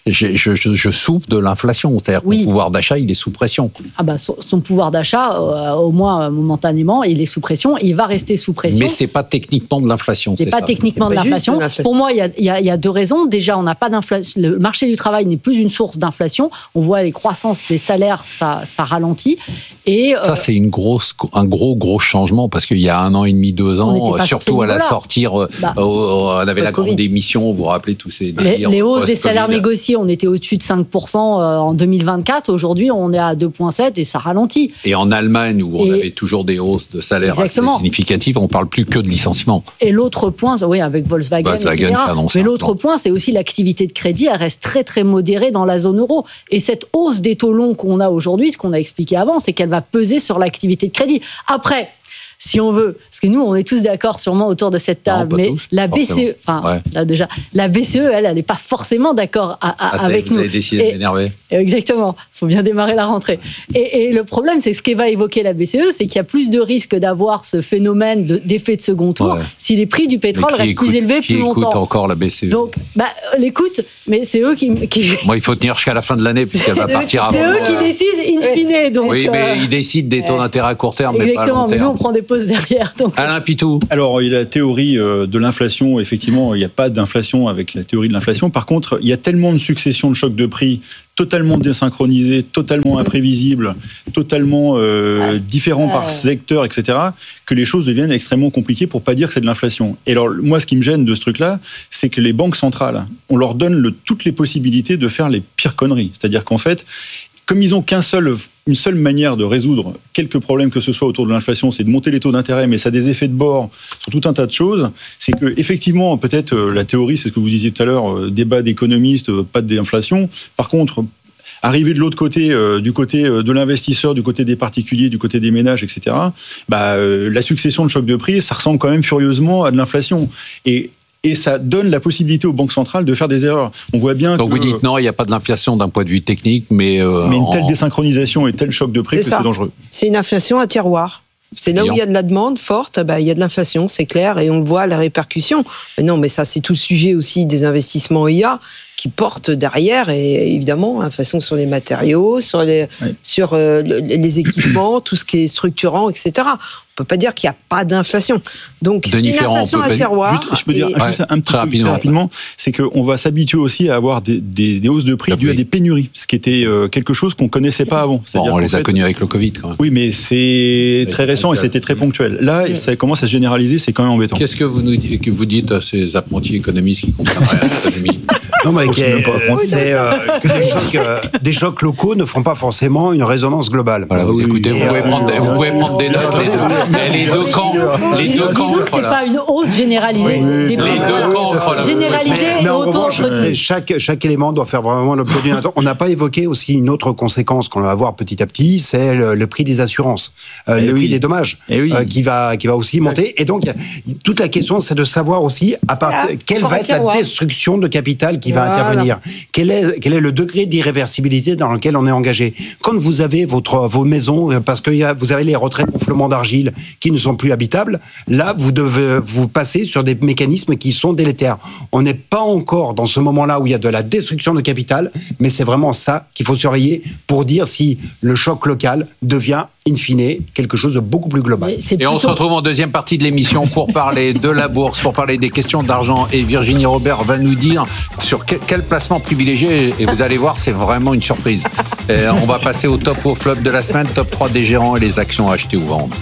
je, je, je, je souffre de l'inflation. C'est-à-dire que oui. mon pouvoir d'achat, il est sous pression. Ah bah, son, son pouvoir d'achat, euh, au moins momentanément, il est sous pression. Il va rester sous pression. Mais c'est pas techniquement de l'inflation. C'est, c'est pas ça. techniquement c'est de, pas l'inflation. de l'inflation. Pour moi, il y a, y, a, y a deux raisons. Déjà, on n'a pas d'inflation. Le marché du travail n'est plus une source d'inflation. On voit les croissances des salaires, ça, ça ralentit. Et, ça, euh, c'est une grosse, un gros, gros changement parce qu'il y a un an et demi, deux ans, surtout à la sortie, bah, euh, on avait la grande démission, vous vous rappelez tous ces délires. Les, les hausses des salaires négociés, on était au-dessus de cinq pour cent en deux mille vingt-quatre. Aujourd'hui, on est à deux virgule sept et ça ralentit. Et en Allemagne, où on et avait toujours des hausses de salaires assez significatives, on ne parle plus que de licenciements. Et l'autre point, oui, avec Volkswagen, Volkswagen et cetera. Mais l'autre point, c'est aussi l'activité de crédit, elle reste très, très modérée dans la zone euro. Et cette hausse des taux longs qu'on a aujourd'hui, ce qu'on a expliqué avant, c'est qu'elle va peser sur l'activité de crédit. Après, si on veut, parce que nous, on est tous d'accord sûrement autour de cette table, non, mais tous, la B C E, enfin, ouais. là déjà, la B C E, elle, elle n'est pas forcément d'accord à, à, ah, avec vous nous. Vous avez décidé et, de m'énerver. Exactement. Il faut bien démarrer la rentrée. Et, et le problème, c'est ce qu'va évoqué la B C E, c'est qu'il y a plus de risques d'avoir ce phénomène de, d'effet de second tour ouais. si les prix du pétrole restent écoute, plus élevés plus longtemps. Qui écoute encore la B C E? Donc, bah, l'écoute, mais c'est eux qui... qui... Moi, il faut tenir jusqu'à la fin de l'année, puisqu'elle va partir avant. C'est eux qui décident, in fine. Donc, oui, mais euh... ils décident des taux d'intérêt à court terme, mais pas à long terme. Exactement, mais nous, on prend des pauses derrière. Donc... Alain Pitou. Alors, il y a la théorie de l'inflation. Effectivement, il n'y a pas d'inflation avec la théorie de l'inflation. Par contre, il y a tellement de successions de chocs de prix totalement désynchronisés, totalement imprévisibles, totalement euh, différents par secteur, et cetera, que les choses deviennent extrêmement compliquées pour pas dire que c'est de l'inflation. Et alors, moi, ce qui me gêne de ce truc-là, c'est que les banques centrales, on leur donne le, toutes les possibilités de faire les pires conneries. C'est-à-dire qu'en fait, comme ils n'ont qu'un seul, une seule manière de résoudre quelques problèmes que ce soit autour de l'inflation, c'est de monter les taux d'intérêt, mais ça a des effets de bord sur tout un tas de choses. C'est que effectivement, peut-être euh, la théorie, c'est ce que vous disiez tout à l'heure, euh, débat d'économistes, euh, pas de déinflation. Par contre, arriver de l'autre côté, euh, du côté de l'investisseur, du côté des particuliers, du côté des ménages, et cetera, bah, euh, la succession de chocs de prix, ça ressemble quand même furieusement à de l'inflation. Et Et ça donne la possibilité aux banques centrales de faire des erreurs. On voit bien Donc que... vous dites non, il n'y a pas d'inflation d'un point de vue technique, mais... Euh, mais une telle en... désynchronisation et tel choc de prix c'est que ça. C'est dangereux. C'est une inflation à tiroir. C'est là où il y a de la demande forte, bah, il y a de l'inflation, c'est clair, et on le voit, la répercussion. Mais non, mais ça, c'est tout le sujet aussi des investissements I A qui portent derrière, et évidemment, l'inflation sur les matériaux, sur les, oui. sur, euh, les équipements, tout ce qui est structurant, et cetera. On ne peut pas dire qu'il n'y a pas d'inflation. Donc, de c'est une inflation à tiroir. Juste, je peux dire et... juste un petit truc rapidement, rapidement c'est qu'on va s'habituer aussi à avoir des, des, des hausses de prix dues à des pénuries, ce qui était euh, quelque chose qu'on ne connaissait pas avant. Bon, on les fait, a connus avec le Covid, quand même. Oui, mais c'est, c'est très récent et c'était très ponctuel. Là, oui. ça commence à se généraliser, c'est quand même embêtant. Qu'est-ce que vous, nous, que vous dites à ces apprentis économistes qui comprennent rien à l'économie? Non, mais c'est euh, que des chocs, euh, des chocs locaux ne font pas forcément une résonance globale. Voilà, vous oui, écoutez, vous, pouvez, euh, prendre, vous pouvez prendre des notes. Les deux camps, les deux camps. Disons que c'est pas une hausse généralisée. Oui, des les deux camps. Généralisée mais, mais et autant chaque, chaque élément doit faire vraiment l'objet d'une attention. On n'a pas évoqué aussi une autre conséquence qu'on va avoir petit à petit, c'est le, le prix des assurances, euh, le oui. prix des dommages, oui. euh, qui va qui va aussi monter. Et donc, toute la question, c'est de savoir aussi à part, ah, quelle va être la destruction de capital qui va voilà. intervenir. Quel est, quel est le degré d'irréversibilité dans lequel on est engagé? Quand vous avez votre, vos maisons, parce que y a, vous avez les retraits gonflement d'argile qui ne sont plus habitables, là, vous devez vous passer sur des mécanismes qui sont délétères. On n'est pas encore dans ce moment-là où il y a de la destruction de capital, mais c'est vraiment ça qu'il faut surveiller pour dire si le choc local devient in fine, quelque chose de beaucoup plus global. Et plutôt... on se retrouve en deuxième partie de l'émission pour parler de la bourse, pour parler des questions d'argent. Et Virginie Robert va nous dire sur quel, quel placement privilégié. Et vous allez voir, c'est vraiment une surprise. Et on va passer au top ou au flop de la semaine, top trois des gérants et les actions à acheter ou vendre.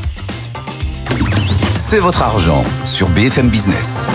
C'est votre argent sur B F M Business.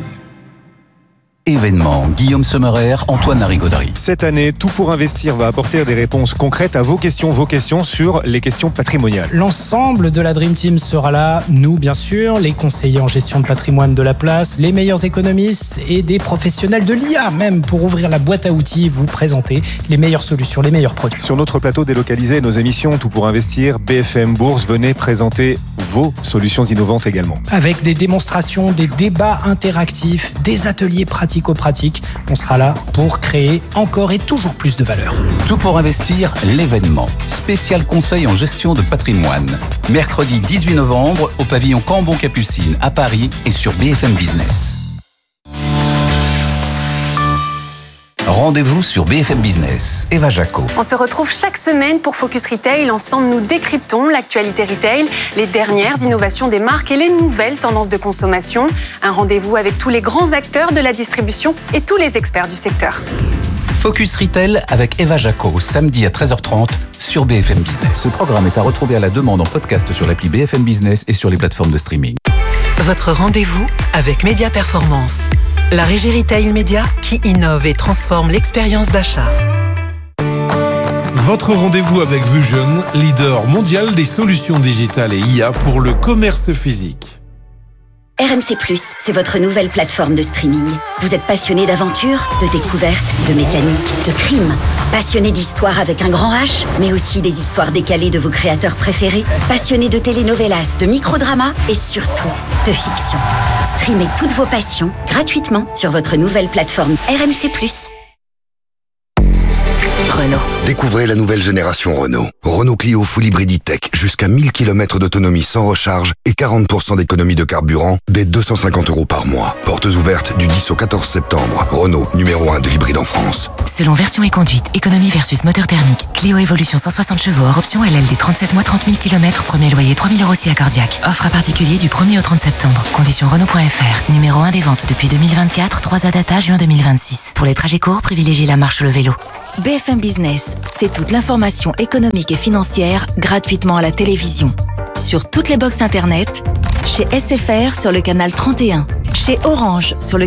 Événement, Guillaume Sommerer, Antoine Larigauderie. Cette année, Tout pour investir va apporter des réponses concrètes à vos questions, vos questions sur les questions patrimoniales. L'ensemble de la Dream Team sera là, nous bien sûr, les conseillers en gestion de patrimoine de la place, les meilleurs économistes et des professionnels de l'I A même pour ouvrir la boîte à outils, vous présenter les meilleures solutions, les meilleurs produits. Sur notre plateau délocalisé, nos émissions Tout pour investir, B F M Bourse, venez présenter vos solutions innovantes également. Avec des démonstrations, des débats interactifs, des ateliers pratiques pratique, on sera là pour créer encore et toujours plus de valeur. Tout pour investir, l'événement. Spécial conseil en gestion de patrimoine. Mercredi dix-huit novembre au pavillon Cambon-Capucine à Paris et sur B F M Business. Rendez-vous sur B F M Business. Eva Jaco. On se retrouve chaque semaine pour Focus Retail. Ensemble, nous décryptons l'actualité retail, les dernières innovations des marques et les nouvelles tendances de consommation. Un rendez-vous avec tous les grands acteurs de la distribution et tous les experts du secteur. Focus Retail avec Eva Jaco, samedi à treize heures trente sur B F M Business. Ce programme est à retrouver à la demande en podcast sur l'appli B F M Business et sur les plateformes de streaming. Votre rendez-vous avec Média Performance, la régie retail média qui innove et transforme l'expérience d'achat. Votre rendez-vous avec Vusion, leader mondial des solutions digitales et I A pour le commerce physique. R M C plus, c'est votre nouvelle plateforme de streaming. Vous êtes passionné d'aventure, de découverte, de mécanique, de crime. Passionné d'histoire avec un grand H, mais aussi des histoires décalées de vos créateurs préférés. Passionné de telenovelas, de microdramas et surtout de fiction. Streamez toutes vos passions gratuitement sur votre nouvelle plateforme R M C plus. Renault. Découvrez la nouvelle génération Renault. Renault Clio Full Hybrid E-Tech, jusqu'à mille kilomètres d'autonomie sans recharge et quarante pour cent d'économie de carburant dès deux cent cinquante euros par mois. Portes ouvertes du dix au quatorze septembre. Renault, numéro un de l'hybride en France. Selon version et conduite, économie versus moteur thermique. Clio Evolution cent soixante chevaux, hors option L L D trente-sept mois trente mille kilomètres, premier loyer trois mille euros si accordiaque. Offre à particulier du premier au trente septembre. Conditions Renault point F R. Numéro un des ventes depuis deux mille vingt-quatre, trois A data juin deux mille vingt-six. Pour les trajets courts, privilégiez la marche ou le vélo. B F M Business, c'est toute l'information économique et financière gratuitement à la télévision. Sur toutes les box internet, chez S F R sur le canal trente et un, chez Orange sur le